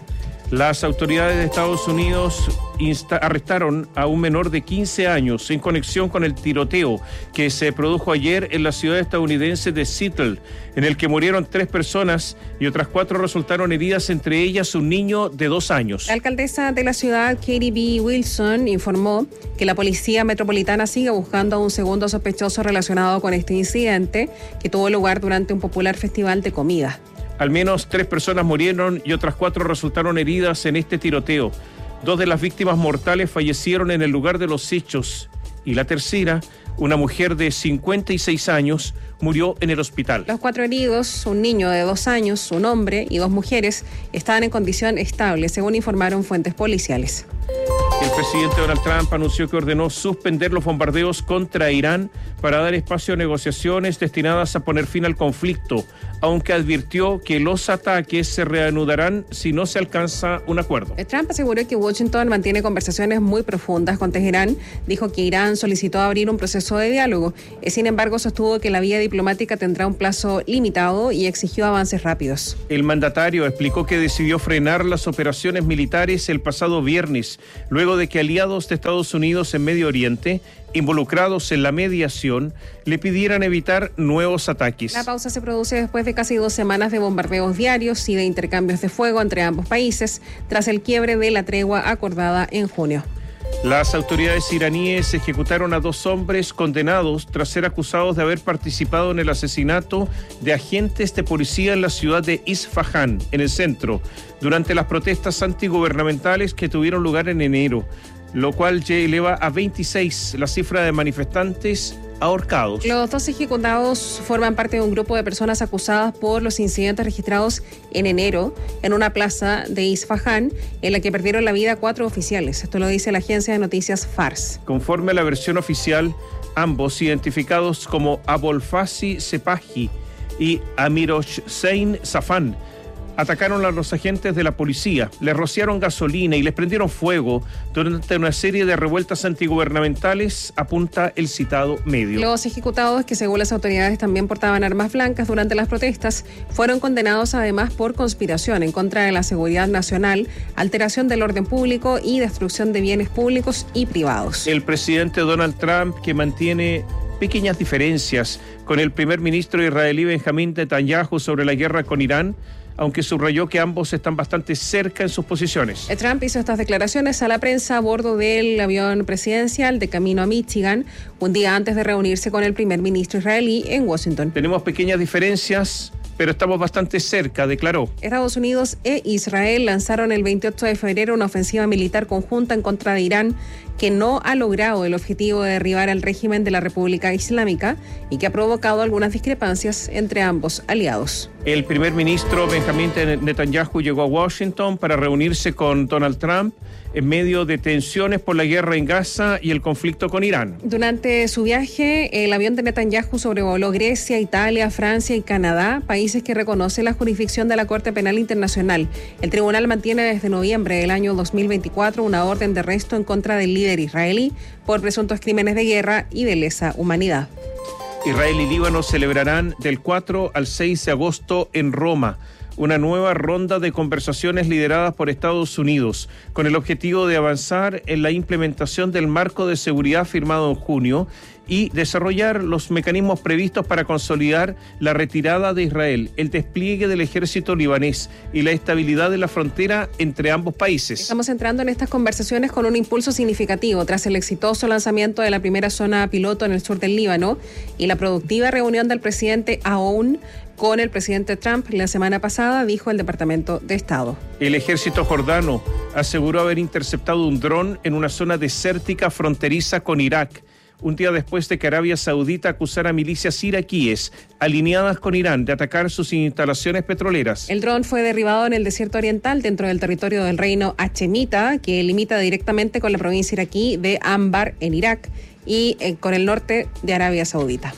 Las autoridades de Estados Unidos insta- arrestaron a un menor de quince años en conexión con el tiroteo que se produjo ayer en la ciudad estadounidense de Seattle, en el que murieron tres personas y otras cuatro resultaron heridas, entre ellas un niño de dos años. La alcaldesa de la ciudad, Katie B. Wilson, informó que la policía metropolitana sigue buscando a un segundo sospechoso relacionado con este incidente que tuvo lugar durante un popular festival de comida. Al menos tres personas murieron y otras cuatro resultaron heridas en este tiroteo. Dos de las víctimas mortales fallecieron en el lugar de los hechos y la tercera, una mujer de cincuenta y seis años, murió en el hospital. Los cuatro heridos, un niño de dos años, un hombre y dos mujeres, estaban en condición estable, según informaron fuentes policiales. El presidente Donald Trump anunció que ordenó suspender los bombardeos contra Irán para dar espacio a negociaciones destinadas a poner fin al conflicto, aunque advirtió que los ataques se reanudarán si no se alcanza un acuerdo. Trump aseguró que Washington mantiene conversaciones muy profundas con Teherán. Dijo que Irán solicitó abrir un proceso de diálogo. Sin embargo, sostuvo que la vía diplomática tendrá un plazo limitado y exigió avances rápidos. El mandatario explicó que decidió frenar las operaciones militares el pasado viernes, luego de que aliados de Estados Unidos en Medio Oriente, involucrados en la mediación, le pidieran evitar nuevos ataques. La pausa se produce después de casi dos semanas de bombardeos diarios y de intercambios de fuego entre ambos países, tras el quiebre de la tregua acordada en junio. Las autoridades iraníes ejecutaron a dos hombres condenados tras ser acusados de haber participado en el asesinato de agentes de policía en la ciudad de Isfahán, en el centro, durante las protestas antigubernamentales que tuvieron lugar en enero, lo cual ya eleva a veintiséis la cifra de manifestantes ahorcados. Los dos ejecutados forman parte de un grupo de personas acusadas por los incidentes registrados en enero en una plaza de Isfahán, en la que perdieron la vida cuatro oficiales. Esto lo dice la agencia de noticias Fars. Conforme a la versión oficial, ambos, identificados como Abolfasi Sepahi y Amirhossein Safan, atacaron a los agentes de la policía, les rociaron gasolina y les prendieron fuego durante una serie de revueltas antigubernamentales, apunta el citado medio. Los ejecutados, que según las autoridades también portaban armas blancas durante las protestas, fueron condenados además por conspiración en contra de la seguridad nacional, alteración del orden público y destrucción de bienes públicos y privados. El presidente Donald Trump, que mantiene pequeñas diferencias con el primer ministro israelí Benjamín Netanyahu sobre la guerra con Irán, aunque subrayó que ambos están bastante cerca en sus posiciones. Trump hizo estas declaraciones a la prensa a bordo del avión presidencial de camino a Michigan, un día antes de reunirse con el primer ministro israelí en Washington. Tenemos pequeñas diferencias, pero estamos bastante cerca, declaró. Estados Unidos e Israel lanzaron el veintiocho de febrero una ofensiva militar conjunta en contra de Irán, que no ha logrado el objetivo de derribar al régimen de la República Islámica y que ha provocado algunas discrepancias entre ambos aliados. El primer ministro Benjamín Netanyahu llegó a Washington para reunirse con Donald Trump en medio de tensiones por la guerra en Gaza y el conflicto con Irán. Durante su viaje, el avión de Netanyahu sobrevoló Grecia, Italia, Francia y Canadá, países que reconocen la jurisdicción de la Corte Penal Internacional. El tribunal mantiene desde noviembre del año dos mil veinticuatro una orden de arresto en contra del líder israelí por presuntos crímenes de guerra y de lesa humanidad. Israel y Líbano celebrarán del cuatro al seis de agosto en Roma una nueva ronda de conversaciones lideradas por Estados Unidos, con el objetivo de avanzar en la implementación del marco de seguridad firmado en junio y desarrollar los mecanismos previstos para consolidar la retirada de Israel, el despliegue del ejército libanés y la estabilidad de la frontera entre ambos países. Estamos entrando en estas conversaciones con un impulso significativo tras el exitoso lanzamiento de la primera zona piloto en el sur del Líbano y la productiva reunión del presidente Aoun con el presidente Trump la semana pasada, dijo el Departamento de Estado. El ejército jordano aseguró haber interceptado un dron en una zona desértica fronteriza con Irak, un día después de que Arabia Saudita acusara a milicias iraquíes alineadas con Irán de atacar sus instalaciones petroleras. El dron fue derribado en el desierto oriental dentro del territorio del reino hachemita, que limita directamente con la provincia iraquí de Anbar en Irak y eh, con el norte de Arabia Saudita.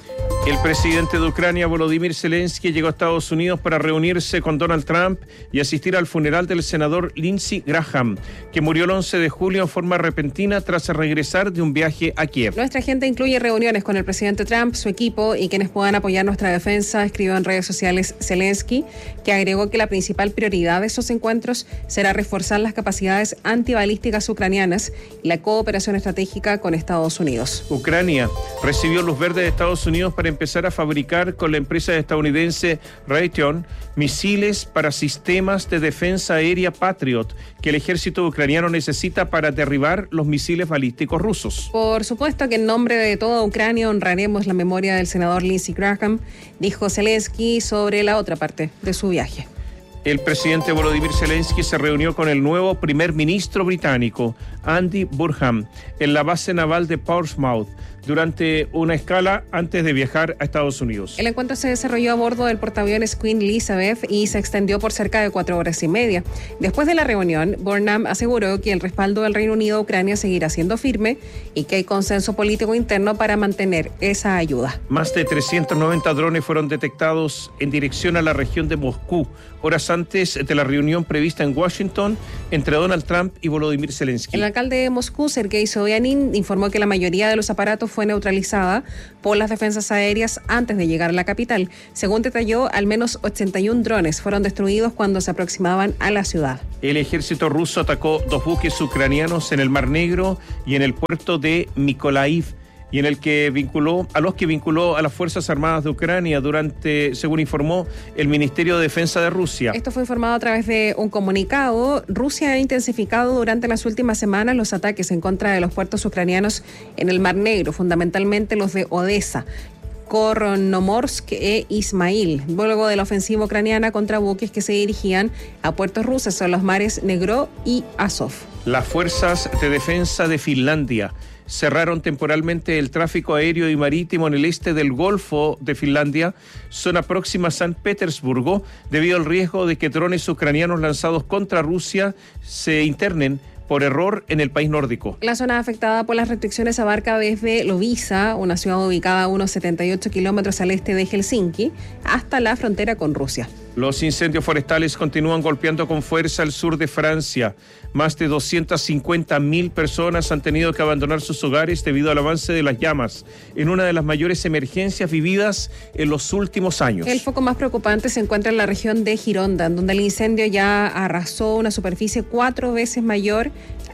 El presidente de Ucrania, Volodymyr Zelensky, llegó a Estados Unidos para reunirse con Donald Trump y asistir al funeral del senador Lindsey Graham, que murió el once de julio en forma repentina tras regresar de un viaje a Kiev. Nuestra agenda incluye reuniones con el presidente Trump, su equipo y quienes puedan apoyar nuestra defensa, escribió en redes sociales Zelensky, que agregó que la principal prioridad de estos encuentros será reforzar las capacidades antibalísticas ucranianas y la cooperación estratégica con Estados Unidos. Ucrania recibió luz verde de Estados Unidos para empezar a fabricar con la empresa estadounidense Raytheon misiles para sistemas de defensa aérea Patriot que el ejército ucraniano necesita para derribar los misiles balísticos rusos. Por supuesto que en nombre de toda Ucrania honraremos la memoria del senador Lindsey Graham, dijo Zelensky sobre la otra parte de su viaje. El presidente Volodymyr Zelensky se reunió con el nuevo primer ministro británico, Andy Burnham, en la base naval de Portsmouth, durante una escala antes de viajar a Estados Unidos. El encuentro se desarrolló a bordo del portaaviones Queen Elizabeth y se extendió por cerca de cuatro horas y media. Después de la reunión, Burnham aseguró que el respaldo del Reino Unido a Ucrania seguirá siendo firme y que hay consenso político interno para mantener esa ayuda. Más de trescientos noventa drones fueron detectados en dirección a la región de Moscú, horas antes de la reunión prevista en Washington entre Donald Trump y Volodymyr Zelensky. El alcalde de Moscú, Sergei Sobyanin, informó que la mayoría de los aparatos fue neutralizada por las defensas aéreas antes de llegar a la capital. Según detalló, al menos ochenta y un drones fueron destruidos cuando se aproximaban a la ciudad. El ejército ruso atacó dos buques ucranianos en el Mar Negro y en el puerto de Mykolaiv, y en el que vinculó a los que vinculó a las Fuerzas Armadas de Ucrania durante, según informó el Ministerio de Defensa de Rusia. Esto fue informado a través de un comunicado. Rusia ha intensificado durante las últimas semanas los ataques en contra de los puertos ucranianos en el Mar Negro, fundamentalmente los de Odessa, Kornomorsk e Ismail, luego de la ofensiva ucraniana contra buques que se dirigían a puertos rusos en los mares Negro y Azov. Las fuerzas de defensa de Finlandia cerraron temporalmente el tráfico aéreo y marítimo en el este del Golfo de Finlandia, zona próxima a San Petersburgo, debido al riesgo de que drones ucranianos lanzados contra Rusia se internen por error en el país nórdico. La zona afectada por las restricciones abarca desde Loviisa, una ciudad ubicada a unos setenta y ocho kilómetros al este de Helsinki, hasta la frontera con Rusia. Los incendios forestales continúan golpeando con fuerza el sur de Francia. Más de doscientas cincuenta mil personas han tenido que abandonar sus hogares debido al avance de las llamas, en una de las mayores emergencias vividas en los últimos años. El foco más preocupante se encuentra en la región de Gironda, donde el incendio ya arrasó una superficie cuatro veces mayor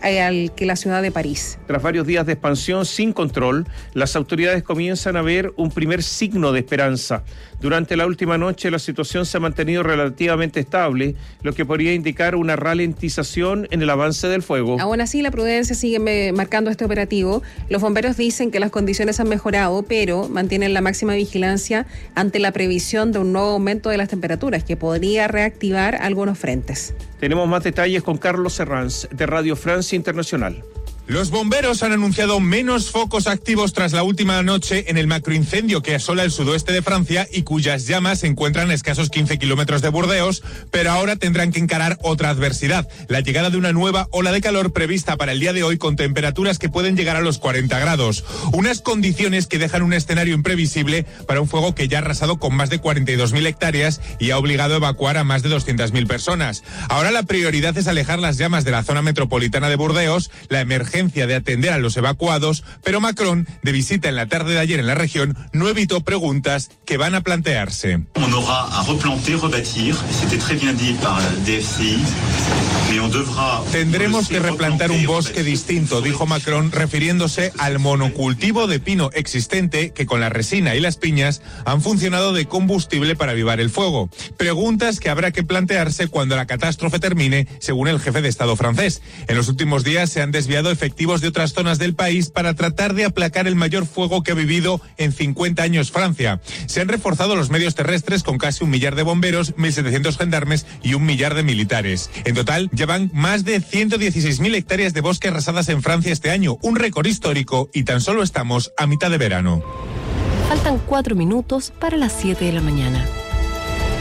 al que la ciudad de París. Tras varios días de expansión sin control, las autoridades comienzan a ver un primer signo de esperanza. Durante la última noche la situación se ha mantenido relativamente estable, lo que podría indicar una ralentización en el avance del fuego. Aún así, la prudencia sigue marcando este operativo. Los bomberos dicen que las condiciones han mejorado, pero mantienen la máxima vigilancia ante la previsión de un nuevo aumento de las temperaturas que podría reactivar algunos frentes. Tenemos más detalles con Carlos Herranz de Radio Francia Internacional. Los bomberos han anunciado menos focos activos tras la última noche en el macroincendio que asola el sudoeste de Francia y cuyas llamas se encuentran a escasos quince kilómetros de Burdeos, pero ahora tendrán que encarar otra adversidad, la llegada de una nueva ola de calor prevista para el día de hoy con temperaturas que pueden llegar a los cuarenta grados. Unas condiciones que dejan un escenario imprevisible para un fuego que ya ha arrasado con más de cuarenta y dos mil hectáreas y ha obligado a evacuar a más de doscientas mil personas. Ahora la prioridad es alejar las llamas de la zona metropolitana de Burdeos, la emergencia de atender a los evacuados, pero Macron, de visita en la tarde de ayer en la región, no evitó preguntas que van a plantearse. On aura a replanter, rebatir, c'était très bien dit par D F C I. Tendremos que replantar un bosque distinto, dijo Macron, refiriéndose al monocultivo de pino existente que con la resina y las piñas han funcionado de combustible para avivar el fuego. Preguntas que habrá que plantearse cuando la catástrofe termine, según el jefe de Estado francés. En los últimos días se han desviado efectivos de otras zonas del país para tratar de aplacar el mayor fuego que ha vivido en cincuenta años Francia. Se han reforzado los medios terrestres con casi un millar de bomberos, mil setecientos gendarmes y un millar de militares. En total, llevan más de ciento dieciséis mil hectáreas de bosque arrasadas en Francia este año, un récord histórico, y tan solo estamos a mitad de verano. Faltan cuatro minutos para las siete de la mañana.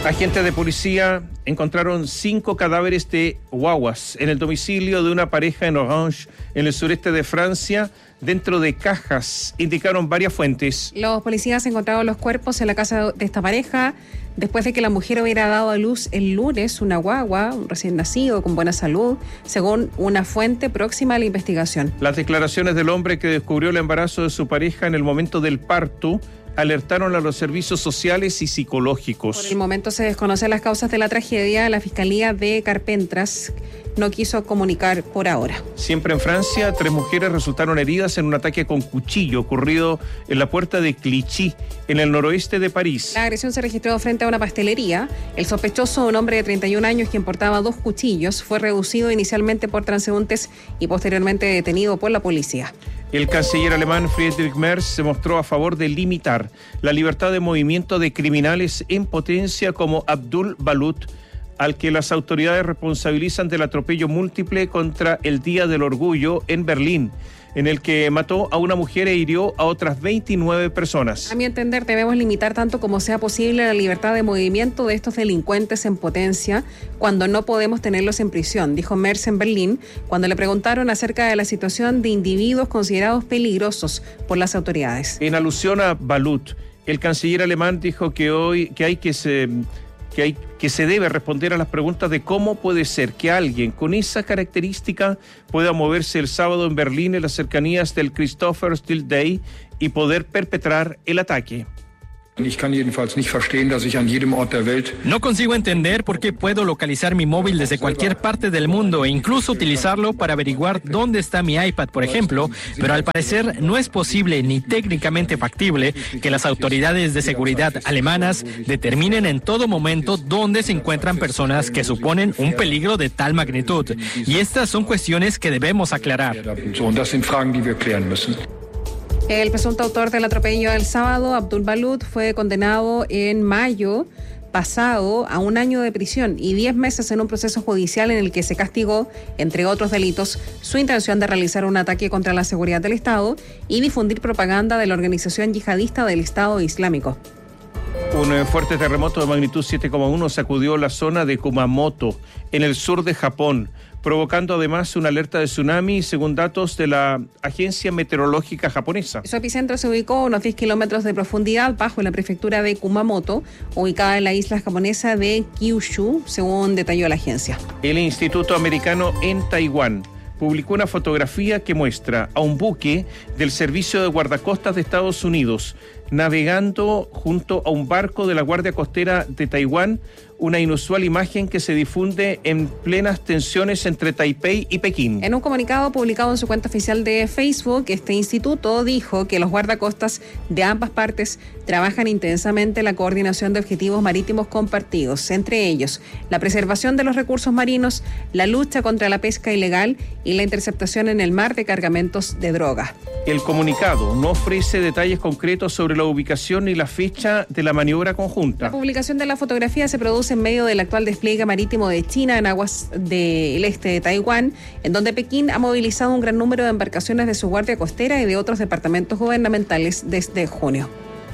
Agentes de policía encontraron cinco cadáveres de guaguas en el domicilio de una pareja en Orange, en el sureste de Francia, dentro de cajas, indicaron varias fuentes. Los policías encontraron los cuerpos en la casa de esta pareja después de que la mujer hubiera dado a luz el lunes una guagua, un recién nacido con buena salud, según una fuente próxima a la investigación. Las declaraciones del hombre que descubrió el embarazo de su pareja en el momento del parto alertaron a los servicios sociales y psicológicos. Por el momento se desconocen las causas de la tragedia. La Fiscalía de Carpentras no quiso comunicar por ahora. Siempre en Francia, tres mujeres resultaron heridas en un ataque con cuchillo ocurrido en la puerta de Clichy, en el noroeste de París. La agresión se registró frente a una pastelería. El sospechoso, un hombre de treinta y un años quien portaba dos cuchillos, fue reducido inicialmente por transeúntes y posteriormente detenido por la policía. El canciller alemán Friedrich Merz se mostró a favor de limitar la libertad de movimiento de criminales en potencia como Abdul Balut, al que las autoridades responsabilizan del atropello múltiple contra el Día del Orgullo en Berlín, en el que mató a una mujer e hirió a otras veintinueve personas. A mi entender, debemos limitar tanto como sea posible la libertad de movimiento de estos delincuentes en potencia cuando no podemos tenerlos en prisión, dijo Merz en Berlín cuando le preguntaron acerca de la situación de individuos considerados peligrosos por las autoridades. En alusión a Balut, el canciller alemán dijo que hoy que hay que se que hay que se debe responder a las preguntas de cómo puede ser que alguien con esa característica pueda moverse el sábado en Berlín en las cercanías del Christopher Steele Day y poder perpetrar el ataque. No consigo entender por qué puedo localizar mi móvil desde cualquier parte del mundo e incluso utilizarlo para averiguar dónde está mi iPad, por ejemplo, pero al parecer no es posible ni técnicamente factible que las autoridades de seguridad alemanas determinen en todo momento dónde se encuentran personas que suponen un peligro de tal magnitud. Y estas son cuestiones que debemos aclarar. El presunto autor del atropello del sábado, Abdul Balut, fue condenado en mayo pasado a un año de prisión y diez meses en un proceso judicial en el que se castigó, entre otros delitos, su intención de realizar un ataque contra la seguridad del Estado y difundir propaganda de la organización yihadista del Estado Islámico. Un fuerte terremoto de magnitud siete coma uno sacudió la zona de Kumamoto, en el sur de Japón, provocando además una alerta de tsunami, según datos de la Agencia Meteorológica Japonesa. Su epicentro se ubicó a unos diez kilómetros de profundidad bajo la prefectura de Kumamoto, ubicada en la isla japonesa de Kyushu, según detalló la agencia. El Instituto Americano en Taiwán publicó una fotografía que muestra a un buque del Servicio de Guardacostas de Estados Unidos navegando junto a un barco de la Guardia Costera de Taiwán, una inusual imagen que se difunde en plenas tensiones entre Taipei y Pekín. En un comunicado publicado en su cuenta oficial de Facebook, este instituto dijo que los guardacostas de ambas partes trabajan intensamente en la coordinación de objetivos marítimos compartidos, entre ellos la preservación de los recursos marinos, la lucha contra la pesca ilegal y la interceptación en el mar de cargamentos de droga. El comunicado no ofrece detalles concretos sobre la ubicación ni la fecha de la maniobra conjunta. La publicación de la fotografía se produce en medio del actual despliegue marítimo de China en aguas del este de Taiwán, en donde Pekín ha movilizado un gran número de embarcaciones de su guardia costera y de otros departamentos gubernamentales desde junio.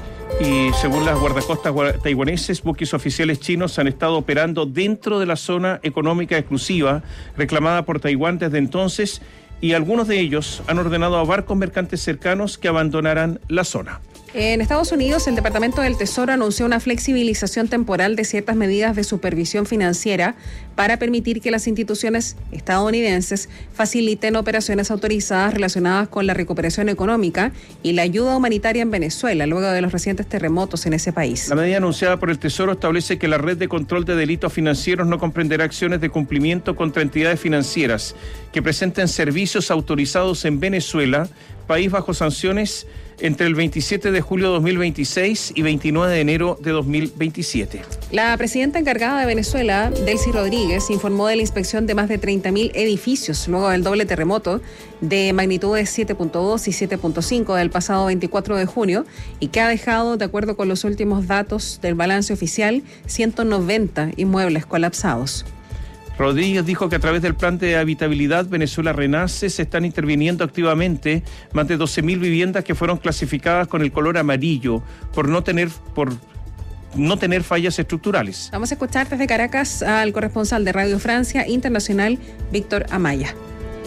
Y según las guardacostas taiwaneses, buques oficiales chinos han estado operando dentro de la zona económica exclusiva reclamada por Taiwán desde entonces, y algunos de ellos han ordenado a barcos mercantes cercanos que abandonaran la zona. En Estados Unidos, el Departamento del Tesoro anunció una flexibilización temporal de ciertas medidas de supervisión financiera para permitir que las instituciones estadounidenses faciliten operaciones autorizadas relacionadas con la recuperación económica y la ayuda humanitaria en Venezuela, luego de los recientes terremotos en ese país. La medida anunciada por el Tesoro establece que la red de control de delitos financieros no comprenderá acciones de cumplimiento contra entidades financieras que presenten servicios autorizados en Venezuela, país bajo sanciones, entre el veintisiete de julio de dos mil veintiséis y veintinueve de enero de dos mil veintisiete. La presidenta encargada de Venezuela, Delcy Rodríguez, informó de la inspección de más de treinta mil edificios luego del doble terremoto de magnitudes siete punto dos y siete punto cinco del pasado veinticuatro de junio y que ha dejado, de acuerdo con los últimos datos del balance oficial, ciento noventa inmuebles colapsados. Rodríguez dijo que a través del plan de habitabilidad Venezuela Renace se están interviniendo activamente más de doce mil viviendas que fueron clasificadas con el color amarillo por no tener por no tener fallas estructurales. Vamos a escuchar desde Caracas al corresponsal de Radio Francia Internacional, Víctor Amaya.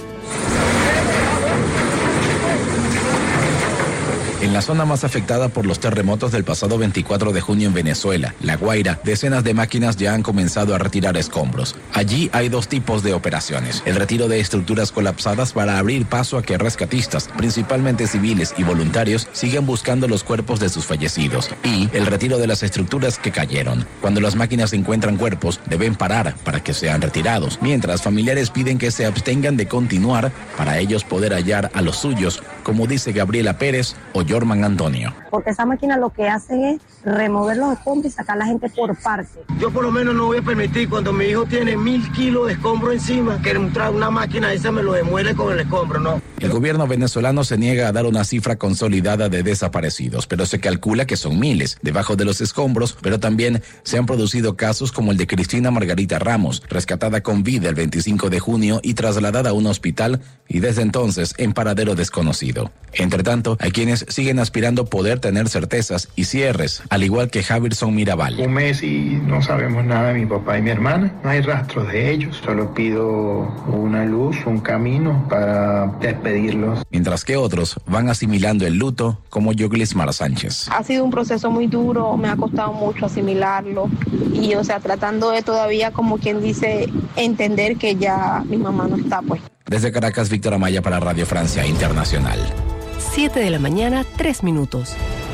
En la zona más afectada por los terremotos del pasado veinticuatro de junio en Venezuela, La Guaira, decenas de máquinas ya han comenzado a retirar escombros. Allí hay dos tipos de operaciones: el retiro de estructuras colapsadas para abrir paso a que rescatistas, principalmente civiles y voluntarios, sigan buscando los cuerpos de sus fallecidos, y el retiro de las estructuras que cayeron. Cuando las máquinas encuentran cuerpos, deben parar para que sean retirados, mientras familiares piden que se abstengan de continuar para ellos poder hallar a los suyos, como dice Gabriela Pérez o Jorman Antonio. Porque esa máquina lo que hace es remover los escombros y sacar a la gente por parte. Yo por lo menos no voy a permitir, cuando mi hijo tiene mil kilos de escombro encima, que entrar una máquina esa me lo demuele con el escombro, ¿no? El gobierno venezolano se niega a dar una cifra consolidada de desaparecidos, pero se calcula que son miles debajo de los escombros, pero también se han producido casos como el de Cristina Margarita Ramos, rescatada con vida el veinticinco de junio y trasladada a un hospital, y desde entonces en paradero desconocido. Entre tanto, hay quienes siguen aspirando poder tener certezas y cierres, al igual que Javirson Mirabal. Un mes y no sabemos nada de mi papá y mi hermana, no hay rastros de ellos, solo pido una luz, un camino para despedirlos. Mientras que otros van asimilando el luto, como Yoglismar Sánchez. Ha sido un proceso muy duro, me ha costado mucho asimilarlo y, o sea, tratando de todavía, como quien dice, entender que ya mi mamá no está, pues. Desde Caracas, Víctor Amaya para Radio Francia Internacional. siete de la mañana, tres minutos.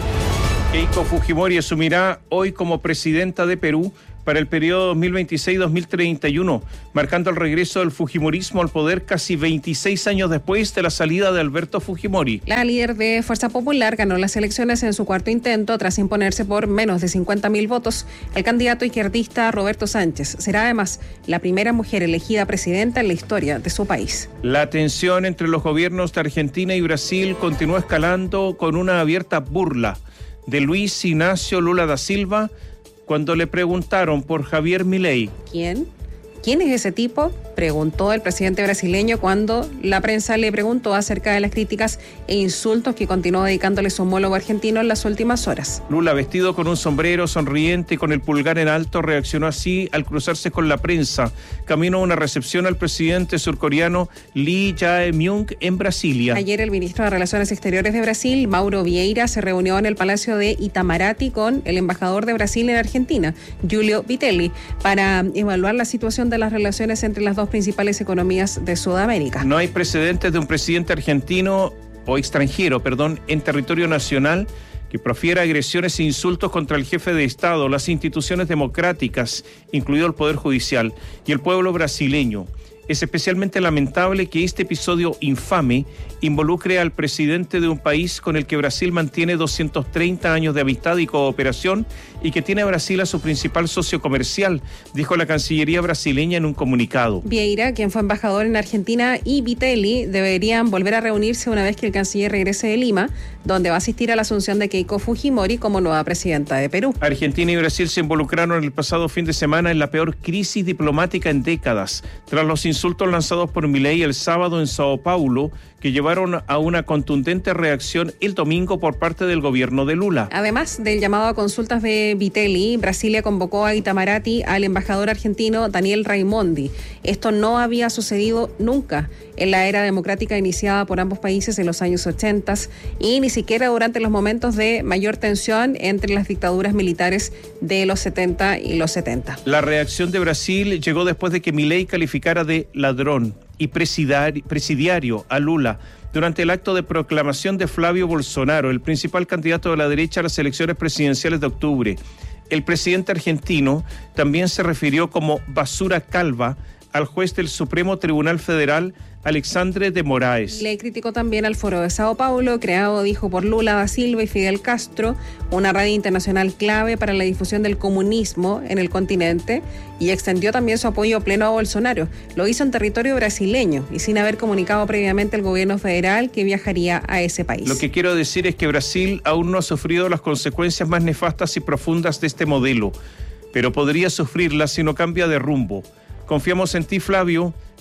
Keiko Fujimori asumirá hoy como presidenta de Perú para el periodo dos mil veintiséis a dos mil treinta y uno, marcando el regreso del fujimorismo al poder casi veintiséis años después de la salida de Alberto Fujimori. La líder de Fuerza Popular ganó las elecciones en su cuarto intento tras imponerse por menos de cincuenta mil votos. El candidato izquierdista Roberto Sánchez será además la primera mujer elegida presidenta en la historia de su país. La tensión entre los gobiernos de Argentina y Brasil continúa escalando con una abierta burla de Luis Ignacio Lula da Silva cuando le preguntaron por Javier Milei. ¿Quién? ¿Quién es ese tipo?, preguntó el presidente brasileño cuando la prensa le preguntó acerca de las críticas e insultos que continuó dedicándole su homólogo argentino en las últimas horas. Lula, vestido con un sombrero, sonriente y con el pulgar en alto, reaccionó así al cruzarse con la prensa, camino a una recepción al presidente surcoreano Lee Jae-myung en Brasilia. Ayer el ministro de Relaciones Exteriores de Brasil, Mauro Vieira, se reunió en el Palacio de Itamaraty con el embajador de Brasil en Argentina, Giulio Vitelli, para evaluar la situación de las relaciones entre las dos principales economías de Sudamérica. No hay precedentes de un presidente argentino o extranjero, perdón, en territorio nacional que profiera agresiones e insultos contra el jefe de Estado, las instituciones democráticas, incluido el Poder Judicial, y el pueblo brasileño. Es especialmente lamentable que este episodio infame involucre al presidente de un país con el que Brasil mantiene doscientos treinta años de amistad y cooperación y que tiene a Brasil a su principal socio comercial, dijo la Cancillería brasileña en un comunicado. Vieira, quien fue embajador en Argentina, y Vitelli deberían volver a reunirse una vez que el canciller regrese de Lima, donde va a asistir a la asunción de Keiko Fujimori como nueva presidenta de Perú. Argentina y Brasil se involucraron el pasado fin de semana en la peor crisis diplomática en décadas, tras los insultos lanzados por Milei el sábado en Sao Paulo, que llevaron a una contundente reacción el domingo por parte del gobierno de Lula. Además del llamado a consultas de Vitelli, Brasilia convocó a Itamaraty al embajador argentino Daniel Raimondi. Esto no había sucedido nunca en la era democrática iniciada por ambos países en los años ochenta y ni siquiera durante los momentos de mayor tensión entre las dictaduras militares de los setenta y los setenta. La reacción de Brasil llegó después de que Milei calificara de ladrón y presidiario a Lula durante el acto de proclamación de Flavio Bolsonaro, el principal candidato de la derecha a las elecciones presidenciales de octubre. El presidente argentino también se refirió como basura calva al juez del Supremo Tribunal Federal, Alexandre de Moraes. Le criticó también al Foro de Sao Paulo, creado, dijo, por Lula da Silva y Fidel Castro, una red internacional clave para la difusión del comunismo en el continente, y extendió también su apoyo pleno a Bolsonaro. Lo hizo en territorio brasileño y sin haber comunicado previamente al gobierno federal que viajaría a ese país. Lo que quiero decir es que Brasil aún no ha sufrido las consecuencias más nefastas y profundas de este modelo, pero podría sufrirlas si no cambia de rumbo. Confiamos en ti, Flavio,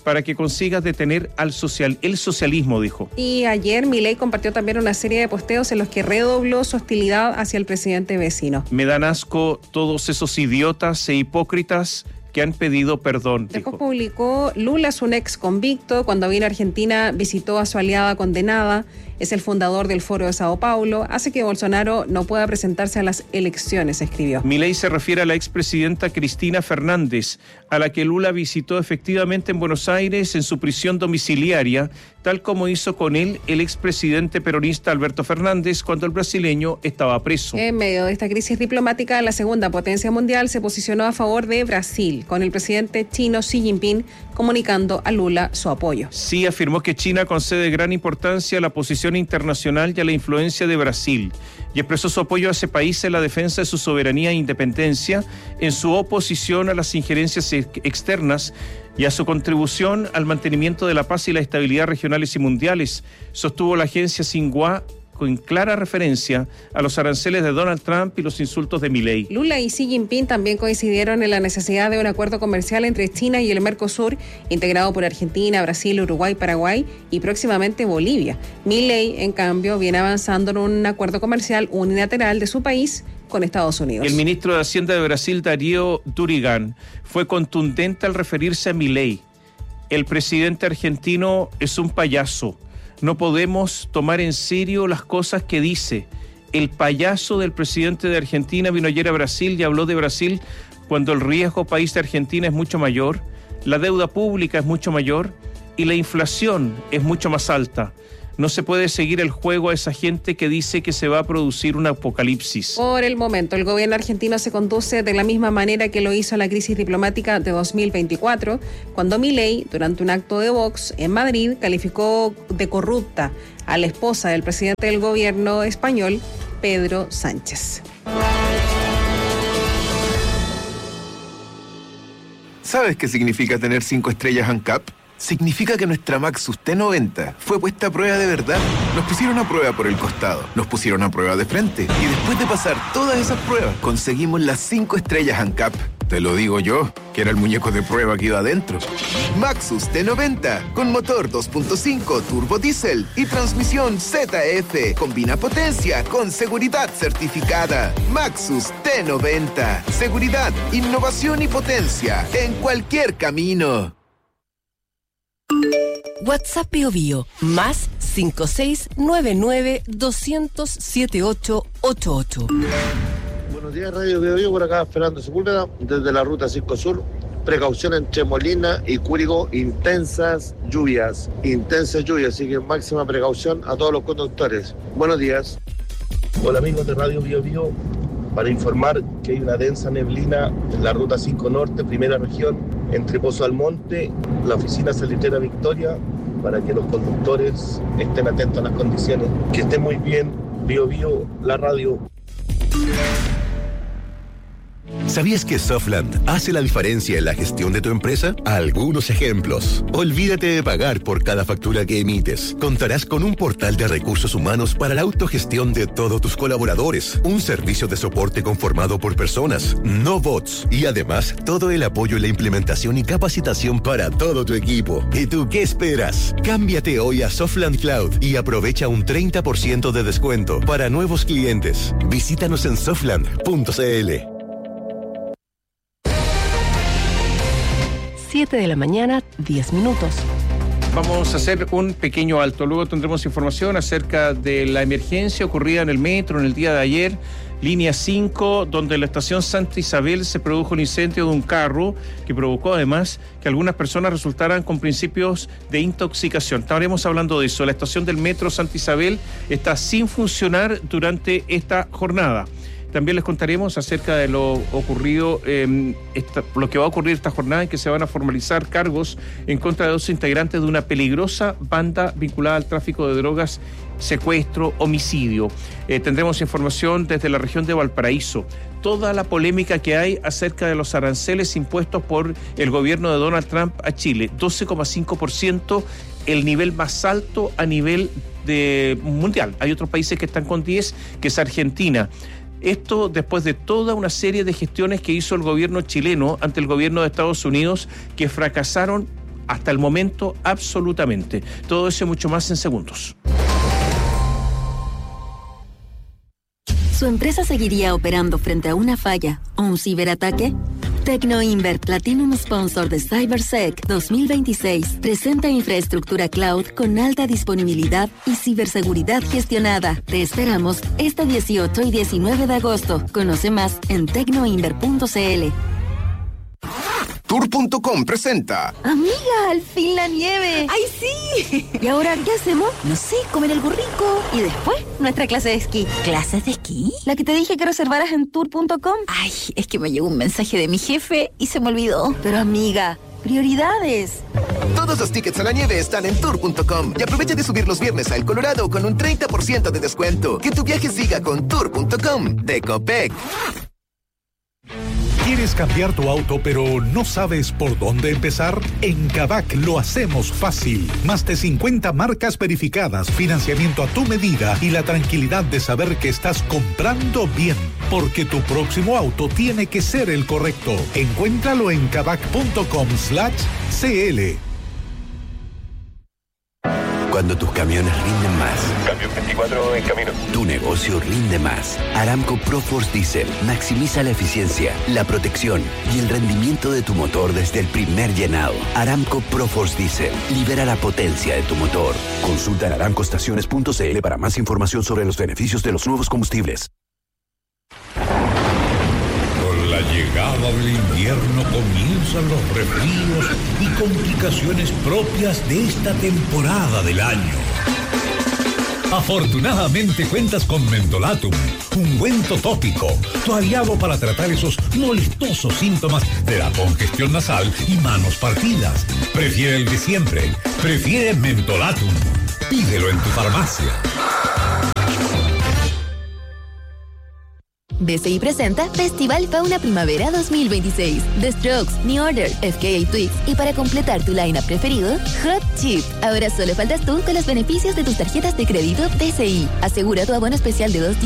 para que consigas detener al social, el socialismo, dijo. Y ayer Milei compartió también una serie de posteos en los que redobló su hostilidad hacia el presidente vecino. Me dan asco todos esos idiotas e hipócritas que han pedido perdón. Después publicó: Lula es un ex convicto. Cuando vino a Argentina visitó a su aliada condenada. Es el fundador del Foro de Sao Paulo. Hace que Bolsonaro no pueda presentarse a las elecciones, escribió. Milei se refiere a la expresidenta Cristina Fernández, a la que Lula visitó efectivamente en Buenos Aires en su prisión domiciliaria, tal como hizo con él el expresidente peronista Alberto Fernández cuando el brasileño estaba preso. En medio de esta crisis diplomática, la segunda potencia mundial se posicionó a favor de Brasil, con el presidente chino Xi Jinping comunicando a Lula su apoyo. Xi afirmó que China concede gran importancia a la posición internacional y a la influencia de Brasil, y expresó su apoyo a ese país en la defensa de su soberanía e independencia, en su oposición a las injerencias externas y a su contribución al mantenimiento de la paz y la estabilidad regionales y mundiales, sostuvo la agencia Xinhua, con clara referencia a los aranceles de Donald Trump y los insultos de Milei. Lula y Xi Jinping también coincidieron en la necesidad de un acuerdo comercial entre China y el Mercosur, integrado por Argentina, Brasil, Uruguay, Paraguay y próximamente Bolivia. Milei, en cambio, viene avanzando en un acuerdo comercial unilateral de su país con Estados Unidos. El ministro de Hacienda de Brasil, Darío Durigan, fue contundente al referirse a Milei. El presidente argentino es un payaso. No podemos tomar en serio las cosas que dice. El payaso del presidente de Argentina vino ayer a Brasil y habló de Brasil cuando el riesgo país de Argentina es mucho mayor, la deuda pública es mucho mayor y la inflación es mucho más alta. No se puede seguir el juego a esa gente que dice que se va a producir un apocalipsis. Por el momento, el gobierno argentino se conduce de la misma manera que lo hizo la crisis diplomática de dos mil veinticuatro, cuando Milei, durante un acto de Vox en Madrid, calificó de corrupta a la esposa del presidente del gobierno español, Pedro Sánchez. ¿Sabes qué significa tener cinco estrellas ANCAP? Significa que nuestra Maxus T noventa fue puesta a prueba de verdad. Nos pusieron a prueba por el costado, nos pusieron a prueba de frente y después de pasar todas esas pruebas, conseguimos las cinco estrellas ANCAP. Te lo digo yo, que era el muñeco de prueba que iba adentro. Maxus T noventa, con motor dos punto cinco turbo diésel y transmisión Z F. Combina potencia con seguridad certificada. Maxus T noventa. Seguridad, innovación y potencia en cualquier camino. WhatsApp Bio Bio, más cinco seis nueve nueve dos cero cero siete ocho ocho ocho. Buenos días, Radio Bio Bio, por acá Fernando Sepúlveda, desde la ruta cinco Sur. Precaución entre Molina y Curicó, intensas lluvias, intensas lluvias, así que máxima precaución a todos los conductores. Buenos días. Hola amigos de Radio Bio Bio, para informar que hay una densa neblina en la ruta cinco Norte, primera región, entre Pozo Almonte, la oficina salitera Victoria, para que los conductores estén atentos a las condiciones. Que estén muy bien. Bio Bio, la radio. ¿Sabías que Softland hace la diferencia en la gestión de tu empresa? Algunos ejemplos. Olvídate de pagar por cada factura que emites. Contarás con un portal de recursos humanos para la autogestión de todos tus colaboradores. Un servicio de soporte conformado por personas, no bots. Y además, todo el apoyo en la implementación y capacitación para todo tu equipo. ¿Y tú qué esperas? Cámbiate hoy a Softland Cloud y aprovecha un treinta por ciento de descuento para nuevos clientes. Visítanos en softland punto c l. siete de la mañana, diez minutos. Vamos a hacer un pequeño alto. Luego tendremos información acerca de la emergencia ocurrida en el metro en el día de ayer, línea cinco, donde en la estación Santa Isabel se produjo un incendio de un carro que provocó además que algunas personas resultaran con principios de intoxicación. Estaremos hablando de eso. La estación del metro Santa Isabel está sin funcionar durante esta jornada. También les contaremos acerca de lo ocurrido, eh, esta, lo que va a ocurrir esta jornada, en que se van a formalizar cargos en contra de dos integrantes de una peligrosa banda vinculada al tráfico de drogas, secuestro, homicidio. Eh, tendremos información desde la región de Valparaíso. Toda la polémica que hay acerca de los aranceles impuestos por el gobierno de Donald Trump a Chile. doce coma cinco por ciento, el nivel más alto a nivel de mundial. Hay otros países que están con diez, que es Argentina. Esto después de toda una serie de gestiones que hizo el gobierno chileno ante el gobierno de Estados Unidos, que fracasaron Hasta el momento, absolutamente. Todo eso y mucho más en segundos. ¿Su empresa seguiría operando frente a una falla o un ciberataque? TecnoInvert Platinum Sponsor de CyberSec dos mil veintiséis presenta infraestructura cloud con alta disponibilidad y ciberseguridad gestionada. Te esperamos este dieciocho y diecinueve de agosto. Conoce más en tecnoinvert punto c l. Tour punto com presenta. Amiga, al fin la nieve. ¡Ay, sí! ¿Y ahora qué hacemos? No sé, comer algo rico. Y después, nuestra clase de esquí. ¿Clases de esquí? La que te dije que reservaras en tour punto com. Ay, es que me llegó un mensaje de mi jefe y se me olvidó. Pero amiga, prioridades. Todos los tickets a la nieve están en tour punto com y aprovecha de subir los viernes a El Colorado con un treinta por ciento de descuento. Que tu viaje siga con tour punto com de Copec. ¿Quieres cambiar tu auto pero no sabes por dónde empezar? En Kavak lo hacemos fácil. Más de cincuenta marcas verificadas, financiamiento a tu medida y la tranquilidad de saber que estás comprando bien. Porque tu próximo auto tiene que ser el correcto. Encuéntralo en kavak punto com slash c l. Cuando tus camiones rinden más. Cambio veinticuatro en camino. Tu negocio rinde más. Aramco ProForce Diesel maximiza la eficiencia, la protección y el rendimiento de tu motor desde el primer llenado. Aramco ProForce Diesel libera la potencia de tu motor. Consulta en aramco estaciones punto c l para más información sobre los beneficios de los nuevos combustibles. Con la llegada del invierno comienzan los resfríos y complicaciones propias de esta temporada del año. Afortunadamente cuentas con Mentolatum, ungüento tópico, tu aliado para tratar esos molestosos síntomas de la congestión nasal y manos partidas. Prefiere el de siempre, prefiere Mentolatum. Pídelo en tu farmacia. D C I presenta Festival Fauna Primavera dos mil veintiséis. The Strokes, New Order, F K A Twigs y para completar tu lineup preferido, Hot Chip. Ahora solo faltas tú con los beneficios de tus tarjetas de crédito D C I. Asegura tu abono especial de dos